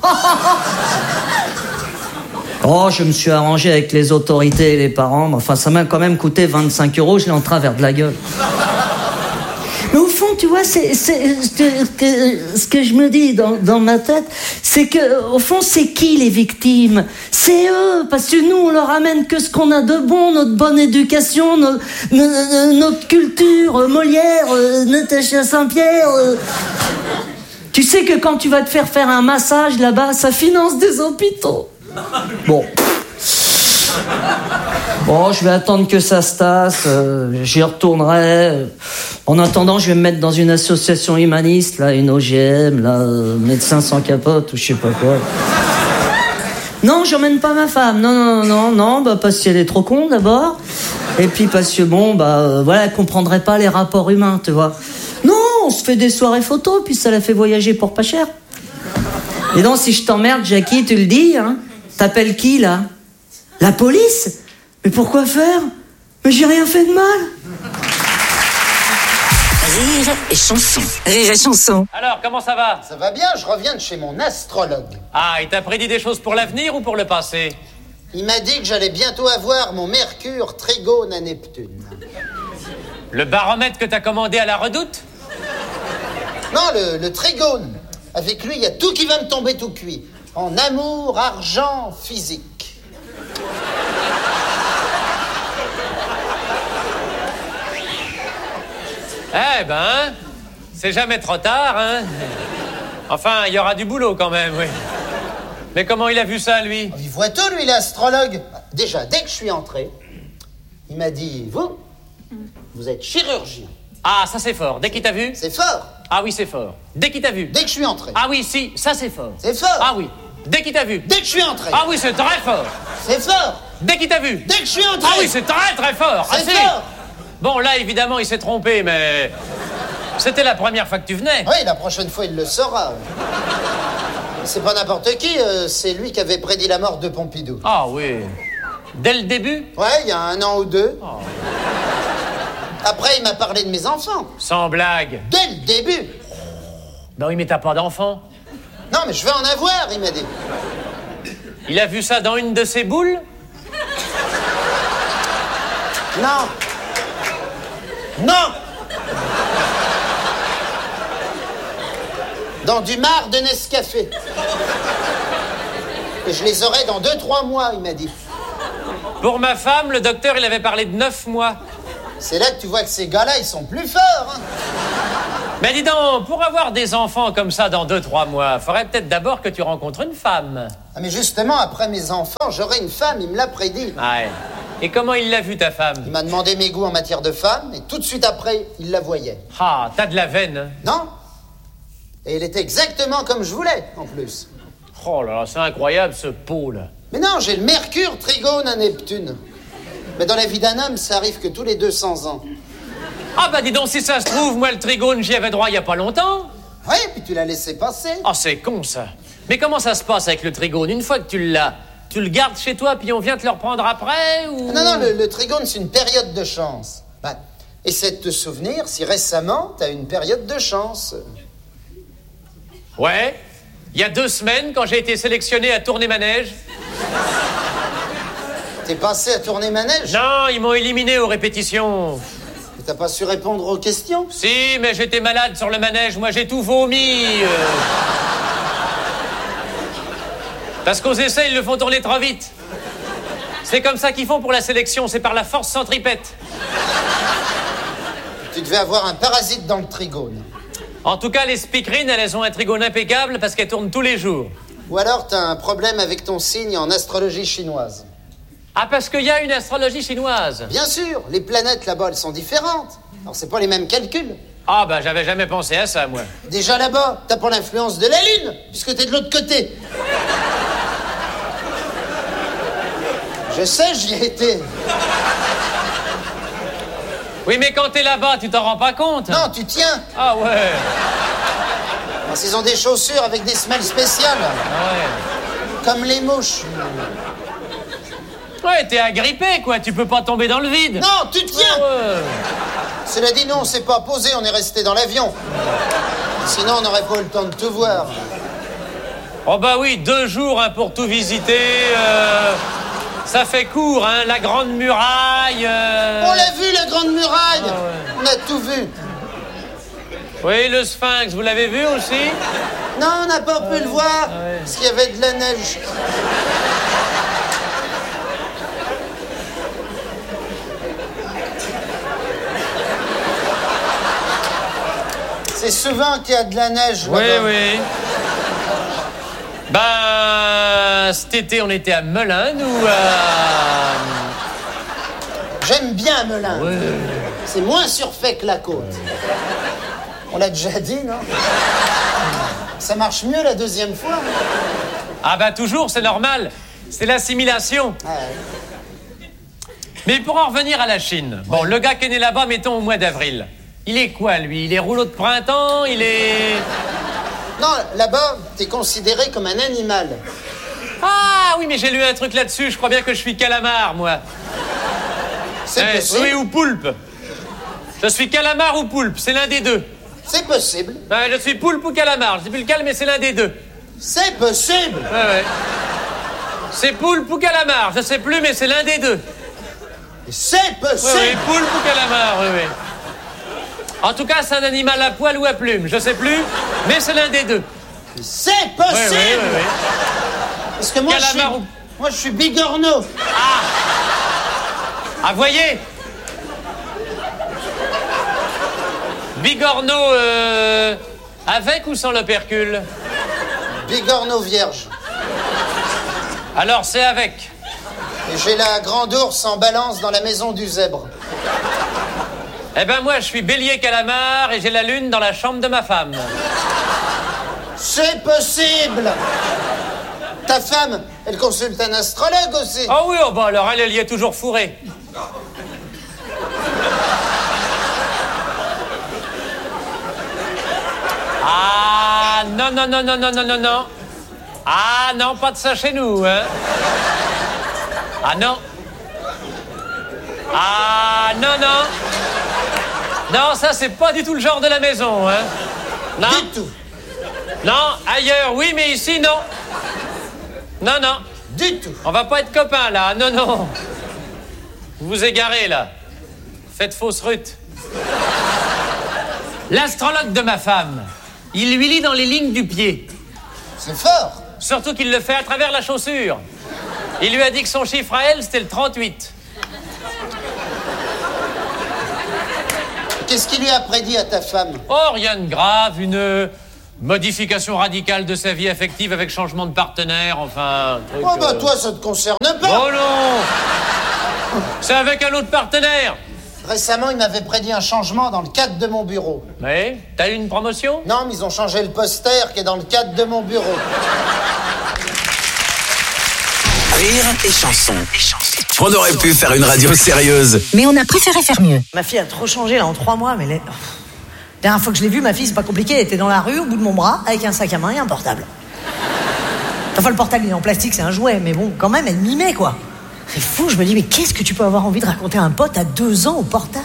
Oh, je me suis arrangé avec les autorités et les parents. Enfin, ça m'a quand même coûté 25 €, je l'ai en travers de la gueule. Mais au fond, tu vois, c'est ce que je me dis dans ma tête, c'est que, au fond, c'est qui les victimes? C'est eux, parce que nous, on leur amène que ce qu'on a de bon, notre bonne éducation, notre culture, Molière, Natacha Saint-Pierre. Tu sais que quand tu vas te faire un massage là-bas, ça finance des hôpitaux. Bon. Bon, je vais attendre que ça se tasse, j'y retournerai. En attendant, je vais me mettre dans une association humaniste, là, une OGM, là, médecins sans capote, ou je sais pas quoi. Non, j'emmène pas ma femme, non, bah, parce qu'elle est trop con, d'abord. Et puis parce que, bon, bah, voilà, elle comprendrait pas les rapports humains, tu vois. Non, on se fait des soirées photos, puis ça la fait voyager pour pas cher. Et donc, si je t'emmerde, Jackie, tu le dis, hein? T'appelles qui, là? La police? Mais pourquoi faire? Mais j'ai rien fait de mal. Rire et chanson. Rire et chanson. Alors, comment ça va? Ça va bien, je reviens de chez mon astrologue. Ah, il t'a prédit des choses pour l'avenir ou pour le passé? Il m'a dit que j'allais bientôt avoir mon Mercure trigone à Neptune. Le baromètre que t'as commandé à la Redoute? Non, le trigone. Avec lui, il y a tout qui va me tomber tout cuit. En amour, argent, physique. Eh ben, c'est jamais trop tard, hein. Enfin, il y aura du boulot quand même, oui. Mais comment il a vu ça, lui? Il voit tout, lui, l'astrologue. Déjà, dès que je suis entré, il m'a dit, vous êtes chirurgien. Ah, ça c'est fort. Dès qu'il t'a vu? C'est fort. Ah oui, c'est fort. Dès qu'il t'a vu? Dès que je suis entré. Ah oui, si, ça c'est fort. C'est fort. Ah oui. Dès qu'il t'a vu? Dès que je suis entré. Ah oui, c'est très fort. C'est fort. Dès qu'il t'a vu? Dès que je suis entré. Ah oui, c'est très très fort. C'est fort. Bon, là, évidemment, il s'est trompé, mais... C'était la première fois que tu venais. Oui, la prochaine fois, il le saura. C'est pas n'importe qui, c'est lui qui avait prédit la mort de Pompidou. Ah oui. Dès le début? Ouais, il y a 1 an ou 2. Oh. Après, il m'a parlé de mes enfants. Sans blague. Dès le début. Ben oui, mais t'as pas d'enfants. Non, mais je vais en avoir, il m'a dit. Il a vu ça dans une de ses boules? Non. Non. Dans du marc de Nescafé. Et je les aurai dans 2-3 mois, il m'a dit. Pour ma femme, le docteur, il avait parlé de 9 mois. C'est là que tu vois que ces gars-là, ils sont plus forts, hein. Mais dis donc, pour avoir des enfants comme ça dans 2-3 mois, faudrait peut-être d'abord que tu rencontres une femme. Ah mais justement, après mes enfants, j'aurai une femme, il me l'a prédit. Ouais. Et comment il l'a vu, ta femme? Il m'a demandé mes goûts en matière de femme, et tout de suite après, il la voyait. Ah, t'as de la veine, hein? Non. Et il était exactement comme je voulais, en plus. Oh là là, c'est incroyable, ce pot, là. Mais non, j'ai le Mercure trigone à Neptune. Mais dans la vie d'un homme, ça arrive que tous les 200 ans. Ah bah dis donc, si ça se trouve, moi, le trigone, j'y avais droit il y a pas longtemps. Oui, puis tu l'as laissé passer. Ah, c'est con, ça. Mais comment ça se passe avec le trigone? Une fois que tu l'as, tu le gardes chez toi, puis on vient te le reprendre après, ou... Non, le trigone, c'est une période de chance. Ben, essaie de te souvenir si récemment, t'as une période de chance. Ouais. Il y a 2 semaines, quand j'ai été sélectionné à tourner manège. T'es passé à tourner manège? Non, ils m'ont éliminé aux répétitions. Mais t'as pas su répondre aux questions? Si, mais j'étais malade sur le manège. Moi, j'ai tout vomi. Parce qu'aux essais, ils le font tourner trop vite. C'est comme ça qu'ils font pour la sélection. C'est par la force centripète. Tu devais avoir un parasite dans le trigone. En tout cas, les speakerines, elles ont un trigone impeccable parce qu'elles tournent tous les jours. Ou alors, t'as un problème avec ton signe en astrologie chinoise. Ah, parce qu'il y a une astrologie chinoise. Bien sûr, les planètes là-bas, elles sont différentes. Alors, c'est pas les mêmes calculs. Ah, bah, j'avais jamais pensé à ça, moi. Déjà là-bas, t'as pas l'influence de la Lune, puisque t'es de l'autre côté. Je sais, j'y ai été. Oui, mais quand t'es là-bas, tu t'en rends pas compte? Non, tu tiens. Ah ouais. Parce qu'ils ont des chaussures avec des semelles spéciales. Ah ouais. Comme les mouches. Ouais, t'es agrippé, quoi. Tu peux pas tomber dans le vide. Non, tu tiens. Ah ouais. Cela dit, non, on s'est pas posé, on est resté dans l'avion. Sinon, on n'aurait pas eu le temps de tout voir. Oh bah oui, 2 jours hein, pour tout visiter. Ça fait court, hein, la Grande Muraille. On l'a vu, la Grande Muraille. Ah ouais. On a tout vu. Oui, le Sphinx, vous l'avez vu aussi? Non, on n'a pas pu le voir, parce qu'il y avait de la neige. C'est souvent qu'il y a de la neige. Oui, là-bas. oui. Ben, cet été, on était à Melun, ou à... J'aime bien Melun. Ouais. C'est moins surfait que la côte. On l'a déjà dit, non? Ça marche mieux la deuxième fois. Ah ben toujours, c'est normal. C'est l'assimilation. Ouais. Mais pour en revenir à la Chine, bon, le gars qui est né là-bas, mettons au mois d'avril, il est quoi, lui? Il est rouleau de printemps? Il est... Non, là-bas, t'es considéré comme un animal. Ah oui, mais j'ai lu un truc là-dessus. Je crois bien que je suis calamar, moi. C'est possible. Oui, ou poulpe. Je suis calamar ou poulpe, c'est l'un des deux. C'est possible. Ouais, je suis poulpe ou calamar, je sais plus lequel, mais c'est l'un des deux. C'est possible. Ouais. C'est poulpe ou calamar, je sais plus, mais c'est l'un des deux. C'est possible. Oui, poulpe ou calamar, oui. En tout cas, c'est un animal à poil ou à plume, je sais plus, mais c'est l'un des deux. C'est possible. Oui. Parce que moi, je suis bigorneau. Ah, voyez. Bigorneau, avec ou sans l'opercule? Bigorneau vierge. Alors, c'est avec. Et j'ai la grande ours en balance dans la maison du zèbre. Eh ben moi, je suis bélier calamar et j'ai la lune dans la chambre de ma femme. C'est possible. Ta femme, elle consulte un astrologue aussi. Ah oui, oh bah alors elle y est toujours fourrée. Ah non. Ah non, pas de ça chez nous, hein. Ah non. Ah non. Non, ça c'est pas du tout le genre de la maison, hein. Non. Du tout. Non, ailleurs, oui, mais ici, non. Non. Du tout. On va pas être copains, là. Non. Vous vous égarez, là. Faites fausse rute. L'astrologue de ma femme, il lui lit dans les lignes du pied. C'est fort. Surtout qu'il le fait à travers la chaussure. Il lui a dit que son chiffre à elle, c'était le 38. Qu'est-ce qu'il lui a prédit à ta femme? Oh, rien de grave, une modification radicale de sa vie affective avec changement de partenaire, enfin... Oh bah toi, ça te concerne pas. Oh non. C'est avec un autre partenaire. Récemment, ils m'avaient prédit un changement dans le cadre de mon bureau. Oui, t'as eu une promotion? Non, mais ils ont changé le poster qui est dans le cadre de mon bureau. Rire et chanson. On aurait pu faire une radio sérieuse. Mais on a préféré faire mieux. Ma fille a trop changé là en 3 mois, mais la dernière fois que je l'ai vue, ma fille, c'est pas compliqué, elle était dans la rue, au bout de mon bras, avec un sac à main et un portable. Enfin, le portable, il est en plastique, c'est un jouet, mais bon, quand même, elle mimait, quoi. C'est fou, je me dis, mais qu'est-ce que tu peux avoir envie de raconter à un pote à 2 ans au portable?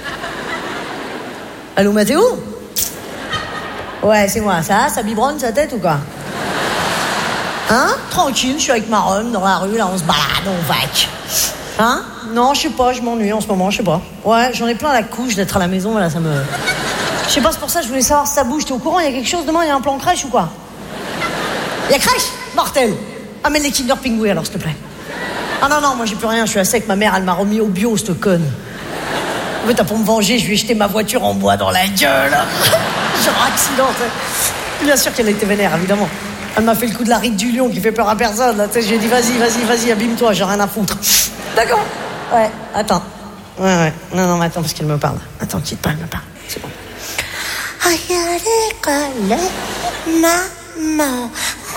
Allô, Mathéo? Ouais, c'est moi, ça biberonne sa tête ou quoi? Hein? Tranquille, je suis avec ma Rome dans la rue, là, on se balade, on vaque. Hein? Non, je sais pas, je m'ennuie en ce moment, je sais pas. Ouais, j'en ai plein la couche d'être à la maison, là, ça me... Je sais pas, c'est pour ça que je voulais savoir si ça bouge. T'es au courant, il y a quelque chose demain, il y a un plan crèche ou quoi? Il y a crèche? Mortel. Amène les Kinder Pingouins alors, s'il te plaît. Ah non, moi j'ai plus rien, je suis à sec, ma mère, elle m'a remis au bio, cette conne. En fait, pour me venger, je lui ai jeté ma voiture en bois dans la gueule. Genre accident, t'sais. Bien sûr qu'elle était vénère, évidemment. Elle m'a fait le coup de la ride du lion qui fait peur à personne, là, tu sais, j'ai dit vas-y, abîme-toi, j'ai rien à foutre. D'accord? Ouais, attends. Ouais. Non, mais attends, parce qu'elle me parle. Attends, quitte pas, elle me parle. C'est bon. Aïe, à l'école, maman.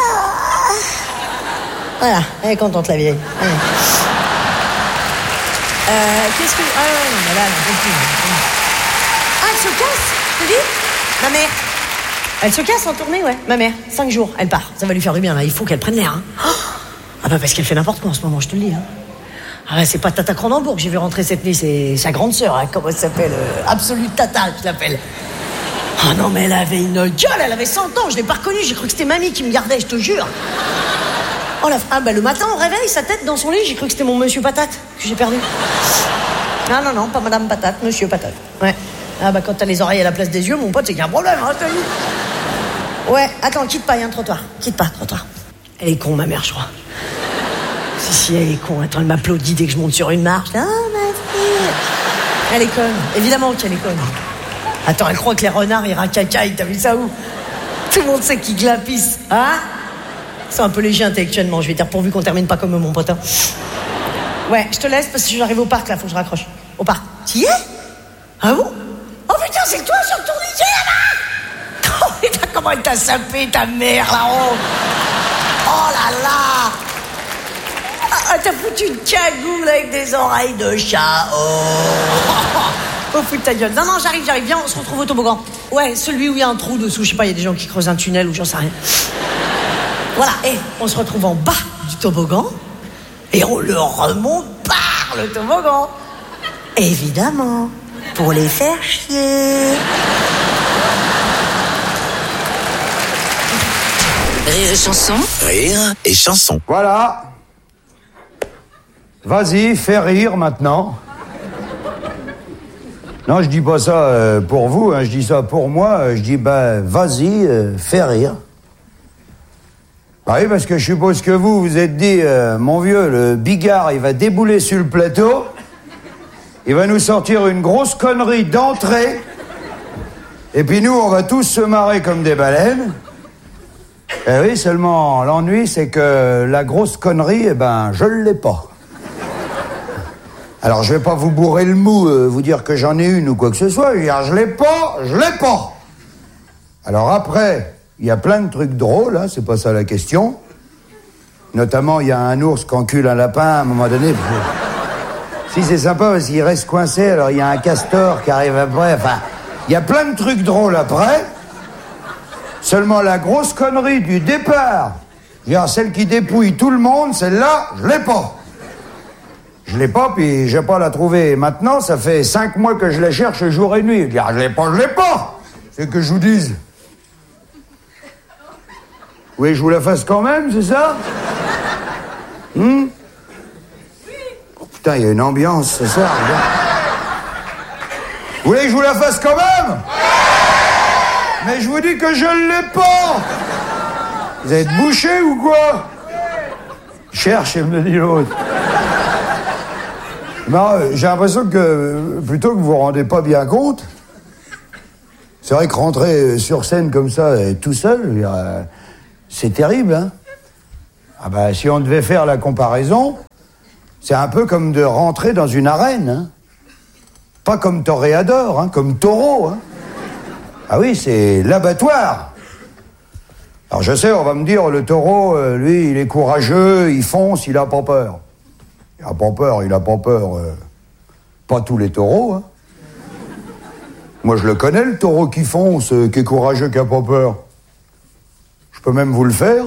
Voilà, elle est contente, la vieille. Ouais. Qu'est-ce que... Ah ouais, non, mais là, elle en peut plus. Ah, elle se casse, tu dis? Ma mère. Elle se casse en tournée, ouais. Ma mère, 5 jours, elle part. Ça va lui faire du bien, là. Il faut qu'elle prenne l'air, hein. Ah bah, parce qu'elle fait n'importe quoi en ce moment, je te le dis, hein. Ah ouais, c'est pas Tata Cronenbourg que j'ai vu rentrer cette nuit, c'est sa grande sœur, hein. Comment elle s'appelle? Absolute Tata, je l'appelle. Oh non, mais elle avait une gueule, elle avait 100 ans, je l'ai pas reconnue, j'ai cru que c'était mamie qui me gardait, je te jure. Oh la... Ah bah le matin, au réveil, sa tête dans son lit, j'ai cru que c'était mon monsieur Patate que j'ai perdu. Non, pas Madame Patate, Monsieur Patate. Ouais. Ah bah quand t'as les oreilles à la place des yeux, mon pote, c'est qu'il y a un problème, hein, je te dis. Ouais, attends, quitte pas, il y a un trottoir. Quitte pas, trottoir. Elle est con, ma mère, je crois. Si, elle est con. Attends, elle m'applaudit dès que je monte sur une marche. Ah, ma fille. Elle est conne. Évidemment qu'elle est conne. Attends, elle croit que les renards, ils racacaillent. T'as vu ça où? Tout le monde sait qu'ils glapissent. Hein? C'est un peu léger intellectuellement. Je vais dire pourvu qu'on termine pas comme mon pote. Hein. Ouais, je te laisse parce que j'arrive au parc, là. Faut que je raccroche. Au parc. T'y es? Ah bon? Oh putain, c'est toi sur le tourniquet, là-bas! Oh putain, comment elle t'a sapé, ta mère, là-haut! Oh là là! Ah, t'as foutu une cagoule avec des oreilles de chat. Oh, fout ta gueule. Non, j'arrive. Viens, on se retrouve au toboggan. Ouais, celui où il y a un trou dessous. Je sais pas, il y a des gens qui creusent un tunnel ou j'en sais rien. Voilà, et on se retrouve en bas du toboggan et on le remonte par le toboggan. Évidemment, pour les faire chier. Rire et chanson. Rire et chanson. Voilà. Vas-y, fais rire maintenant. Non, je dis pas ça pour vous, hein, je dis ça pour moi. Je dis, vas-y, fais rire. Ah oui, parce que je suppose que vous vous êtes dit, mon vieux, le Bigard, il va débouler sur le plateau, il va nous sortir une grosse connerie d'entrée, et puis nous, on va tous se marrer comme des baleines. Eh oui, seulement, l'ennui, c'est que la grosse connerie, je l'ai pas. Alors, je vais pas vous bourrer le mou, vous dire que j'en ai une ou quoi que ce soit. Je vais dire, je l'ai pas. Alors après, il y a plein de trucs drôles, hein, c'est pas ça la question. Notamment, il y a un ours qui encule un lapin à un moment donné. Si, c'est sympa parce qu'il reste coincé, alors il y a un castor qui arrive après. Enfin, il y a plein de trucs drôles après. Seulement, la grosse connerie du départ, je veux dire, celle qui dépouille tout le monde, celle-là, je l'ai pas. Je l'ai pas, puis j'ai pas la trouver. Maintenant, ça fait 5 mois que je la cherche jour et nuit. Je dis, je l'ai pas. C'est que je vous dise. Oui, je vous la fasse quand même, c'est ça? Oh putain, il y a une ambiance ce soir. Vous voulez que je vous la fasse quand même? Mais je vous dis que je l'ai pas. Vous êtes bouché ou quoi? Cherche, me dit l'autre. Non, j'ai l'impression que, plutôt que vous vous rendez pas bien compte, c'est vrai que rentrer sur scène comme ça, tout seul, c'est terrible, hein. Ah si on devait faire la comparaison, C'est un peu comme de rentrer dans une arène, hein. Pas comme toréador, hein, comme taureau, hein. Ah oui, c'est l'abattoir. Alors je sais, on va me dire, le taureau, lui, il est courageux, il fonce, il a pas peur. Il a pas peur. Pas tous les taureaux, hein. Moi, je le connais, le taureau qui fonce, qui est courageux, qui a pas peur. Je peux même vous le faire.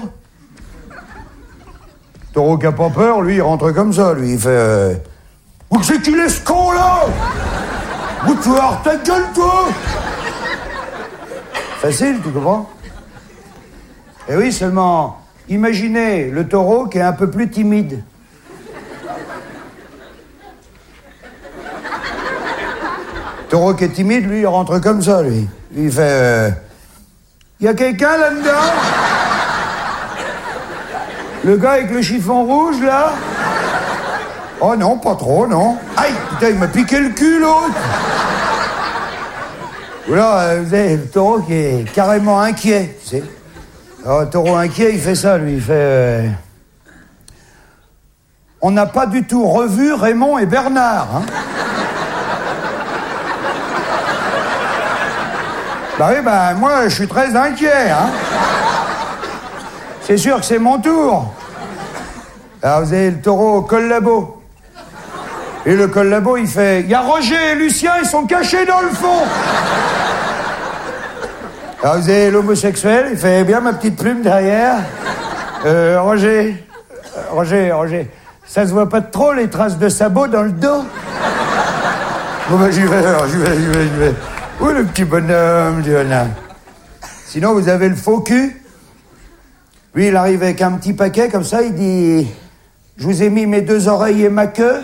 Le taureau qui a pas peur, lui, il rentre comme ça, lui, il fait... Où c'est qu'il est ce con, là? Où tu as ta gueule, toi? Facile, tu comprends? Eh oui, seulement, imaginez le taureau qui est un peu plus timide. Le taureau qui est timide, lui, il rentre comme ça, lui. Il fait... Y a quelqu'un là-dedans? Le gars avec le chiffon rouge, là? Oh non, pas trop, non. Aïe, putain, il m'a piqué le cul, l'autre. Voilà, vous avez le taureau qui est carrément inquiet, tu sais. Alors, le taureau inquiet, il fait ça, lui, il fait... On n'a pas du tout revu Raymond et Bernard, hein. Bah oui, bah, moi, je suis très inquiet, hein. C'est sûr que c'est mon tour. Alors, vous avez le taureau collabo. Et le collabo, il fait... Il y a Roger et Lucien, ils sont cachés dans le fond. Alors, vous avez l'homosexuel, il fait bien ma petite plume derrière. Roger, ça se voit pas trop les traces de sabots dans le dos? Bon, bah, j'y vais. Où le petit bonhomme, Diana? Sinon, vous avez le faux cul. Lui, il arrive avec un petit paquet, comme ça, il dit... Je vous ai mis mes 2 oreilles et ma queue.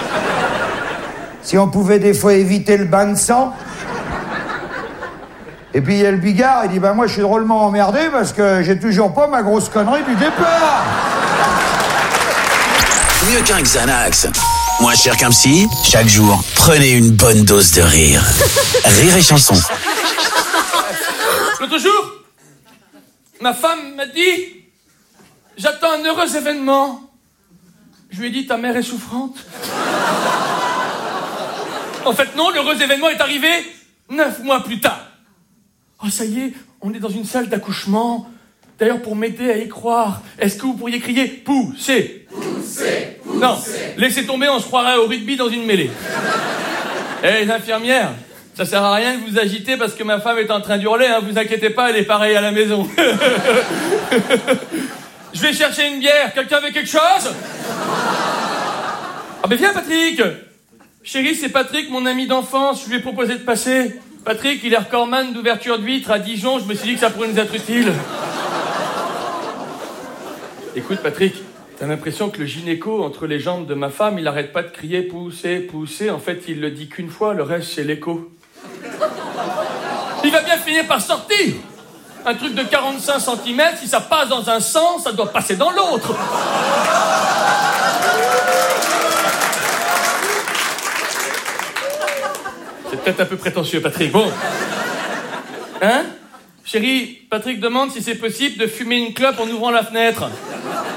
Si on pouvait des fois éviter le bain de sang. Et puis il y a le bigard, il dit moi je suis drôlement emmerdé parce que j'ai toujours pas ma grosse connerie du départ. Mieux qu'un Xanax, moins cher qu'un psy, chaque jour, prenez une bonne dose de rire. Rire et chanson. L'autre jour, ma femme m'a dit j'attends un heureux événement. Je lui ai dit ta mère est souffrante. En fait non, l'heureux événement est arrivé 9 mois plus tard. Oh, ça y est, on est dans une salle d'accouchement. D'ailleurs, pour m'aider à y croire, est-ce que vous pourriez crier « Poussez » ? Poussez, poussez. Non, laissez tomber, on se croirait au rugby dans une mêlée. Eh, les infirmières, ça sert à rien de vous agiter parce que ma femme est en train d'hurler, hein, vous inquiétez pas, elle est pareille à la maison. Je vais chercher une bière, quelqu'un veut quelque chose ? Ah ben viens, Patrick. Chérie, c'est Patrick, mon ami d'enfance, je lui ai proposé de passer. Patrick, il est recordman d'ouverture d'huîtres à Dijon, je me suis dit que ça pourrait nous être utile. Écoute, Patrick, t'as l'impression que le gynéco entre les jambes de ma femme, il arrête pas de crier « Poussez, poussez ». En fait, il le dit qu'une fois, le reste, c'est l'écho. Il va bien finir par sortir. Un truc de 45 cm, si ça passe dans un sens, ça doit passer dans l'autre. C'est peut-être un peu prétentieux, Patrick. Bon. Hein ? Chérie, Patrick demande si c'est possible de fumer une clope en ouvrant la fenêtre. Non ?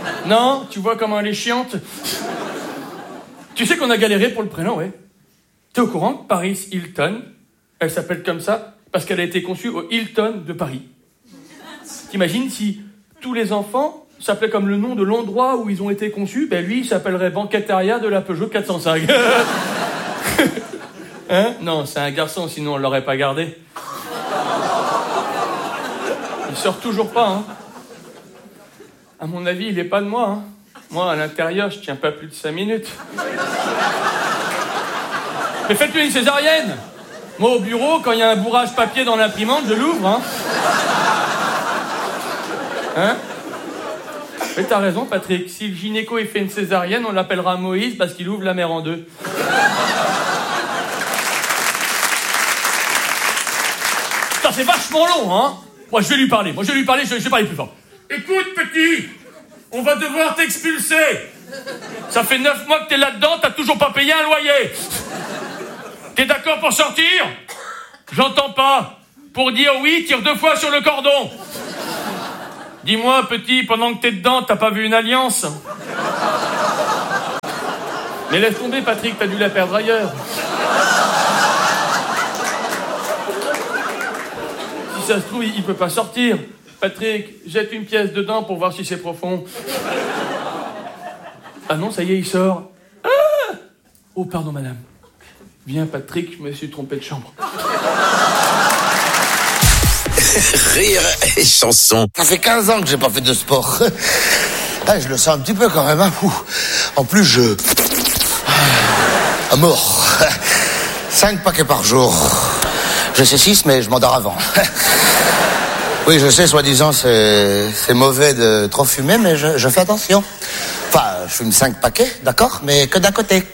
Tu vois comment elle est chiante ? Tu sais qu'on a galéré pour le prénom, ouais. T'es au courant que Paris Hilton, elle s'appelle comme ça parce qu'elle a été conçue au Hilton de Paris. T'imagines si tous les enfants s'appelaient comme le nom de l'endroit où ils ont été conçus ? Ben lui, il s'appellerait Banqueteria de la Peugeot 405. Hein ? Non, c'est un garçon, sinon on l'aurait pas gardé. Il sort toujours pas, hein. À mon avis, il est pas de moi, hein. Moi, à l'intérieur, je tiens pas plus de 5 minutes. Mais faites-lui une césarienne. Moi, au bureau, quand il y a un bourrage papier dans l'imprimante, je l'ouvre, hein. Hein ? Mais t'as raison, Patrick. Si le gynéco il fait une césarienne, on l'appellera Moïse parce qu'il ouvre la mer en deux. Putain, c'est vachement long, hein. Moi, je vais lui parler, je vais parler plus fort. Écoute, petit, on va devoir t'expulser. Ça fait 9 mois que t'es là-dedans, t'as toujours pas payé un loyer. T'es d'accord pour sortir ? J'entends pas. Pour dire oui, tire 2 fois sur le cordon. Dis-moi, petit, pendant que t'es dedans, t'as pas vu une alliance ? Mais laisse tomber, Patrick, t'as dû la perdre ailleurs. Si ça se trouve, il peut pas sortir. Patrick, jette une pièce dedans pour voir si c'est profond. Ah non, ça y est, il sort. Ah! Oh, pardon, madame. Viens, Patrick, je me suis trompé de chambre. Rire et chanson. Ça fait 15 ans que j'ai pas fait de sport. Ah, je le sens un petit peu quand même. Hein. En plus, à mort. 5 paquets par jour. Je sais 6, mais je m'endors avant. Oui, je sais, soi-disant, c'est mauvais de trop fumer, mais je fais attention. Enfin, je fume 5 paquets, d'accord, mais que d'un côté.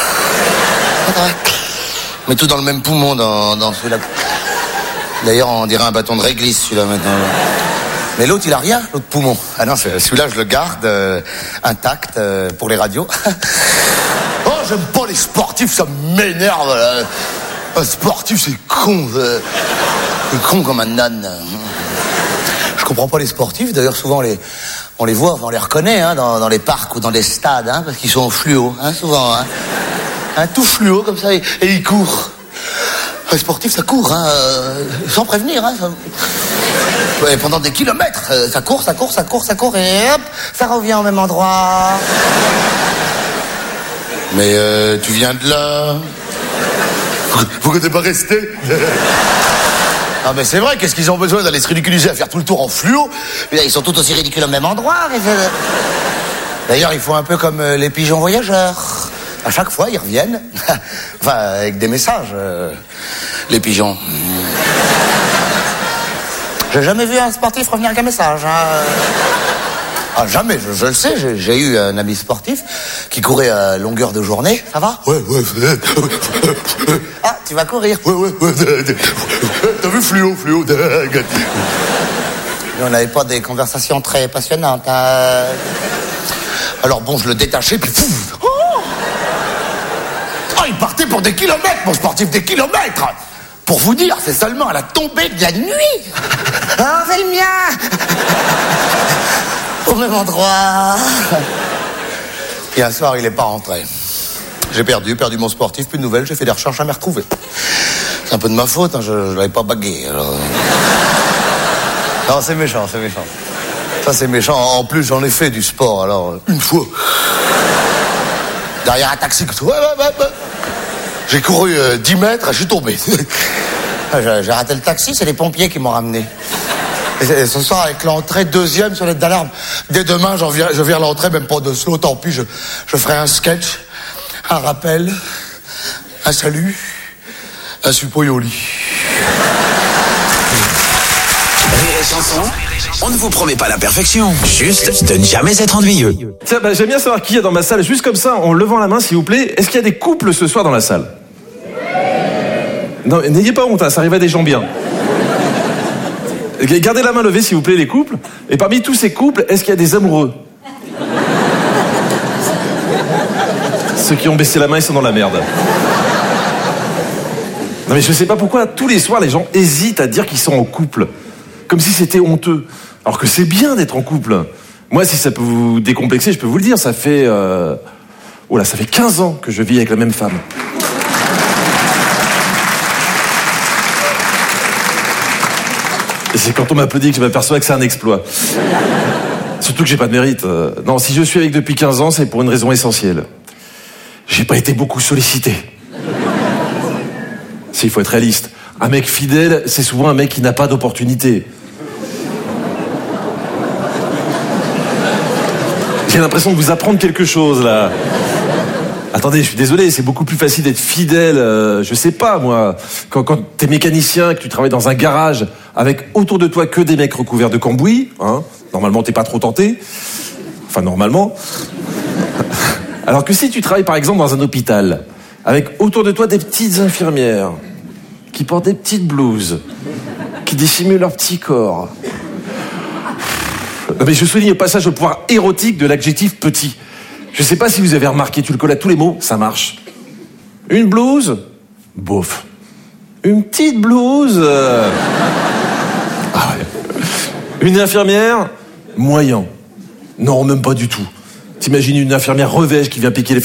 Mais tout dans le même poumon, dans celui-là. D'ailleurs, on dirait un bâton de réglisse, celui-là, maintenant. Mais l'autre, il a rien, l'autre poumon. Ah non, celui-là, je le garde intact pour les radios. Oh, j'aime pas les sportifs, ça m'énerve. Là. Un sportif, c'est con. C'est con comme un âne. Je comprends pas les sportifs. D'ailleurs, souvent, on les voit, on les reconnaît hein, dans les parcs ou dans les stades, hein, parce qu'ils sont en fluo, hein, souvent. Hein. Tout fluo, comme ça, et ils courent. Un sportif, ça court, hein, sans prévenir. Hein, ça... Ouais, pendant des kilomètres, ça court, et hop, ça revient au même endroit. Mais tu viens de là. Pourquoi t'es pas resté? Ah mais c'est vrai, qu'est-ce qu'ils ont besoin d'aller se ridiculiser à faire tout le tour en fluo? Ils sont tout aussi ridicules au même endroit. D'ailleurs, ils font un peu comme les pigeons voyageurs. À chaque fois, ils reviennent. Enfin, avec des messages. Les pigeons. J'ai jamais vu un sportif revenir avec un message. Hein. Ah, jamais, je le sais. J'ai eu un ami sportif qui courait à longueur de journée. Ça va? Ouais. Ah, tu vas courir? Ouais. T'as vu fluo? On n'avait pas des conversations très passionnantes. Hein. Alors bon, je le détachais, puis pouf! Oh, il partait pour des kilomètres, mon sportif, des kilomètres! Pour vous dire, c'est seulement à la tombée de la nuit. Ah, c'est le mien. Au même endroit. Et un soir, il n'est pas rentré. J'ai perdu mon sportif, plus de nouvelles, j'ai fait des recherches à me retrouver. C'est un peu de ma faute, hein, je l'avais pas bagué. Alors... Non, c'est méchant. Ça, c'est méchant. En plus, j'en ai fait du sport, alors, une fois. Derrière un taxi, ouais. J'ai couru 10 mètres, je suis tombé. J'ai raté le taxi, c'est les pompiers qui m'ont ramené. Et ce soir, avec l'entrée, 2e sur l'aide d'alarme. Dès demain, je viens l'entrée, même pas de slow, tant pis, je ferai un sketch, un rappel, un salut, un support au lit. Rire et chanson, on ne vous promet pas la perfection, juste de ne jamais être ennuyeux. Tiens, j'aime bien savoir qui il y a dans ma salle, juste comme ça, en levant la main, s'il vous plaît. Est-ce qu'il y a des couples ce soir dans la salle? Non, n'ayez pas honte, hein, ça arrive à des gens bien. Gardez la main levée, s'il vous plaît, les couples. Et parmi tous ces couples, est-ce qu'il y a des amoureux? Ceux qui ont baissé la main, ils sont dans la merde. Non mais je sais pas pourquoi, tous les soirs, les gens hésitent à dire qu'ils sont en couple. Comme si c'était honteux. Alors que c'est bien d'être en couple. Moi, si ça peut vous décomplexer, je peux vous le dire, ça fait 15 ans que je vis avec la même femme. Et c'est quand on m'applaudit que je m'aperçois que c'est un exploit. Surtout que j'ai pas de mérite. Non, si je suis avec depuis 15 ans, c'est pour une raison essentielle. J'ai pas été beaucoup sollicité. Il faut être réaliste. Un mec fidèle, c'est souvent un mec qui n'a pas d'opportunité. J'ai l'impression de vous apprendre quelque chose, là. Attendez, je suis désolé, c'est beaucoup plus facile d'être fidèle, je sais pas, moi. Quand t'es mécanicien, que tu travailles dans un garage, avec autour de toi que des mecs recouverts de cambouis, hein, normalement t'es pas trop tenté. Enfin, normalement. Alors que si tu travailles, par exemple, dans un hôpital, avec autour de toi des petites infirmières, qui portent des petites blouses, qui dissimulent leur petit corps. Non mais je souligne au passage le pouvoir érotique de l'adjectif petit. Je sais pas si vous avez remarqué, tu le colles à tous les mots, ça marche. Une blouse, bof. Une petite blouse, ah ouais. Une infirmière, moyen. Non, même pas du tout. T'imagines une infirmière revêche qui vient piquer les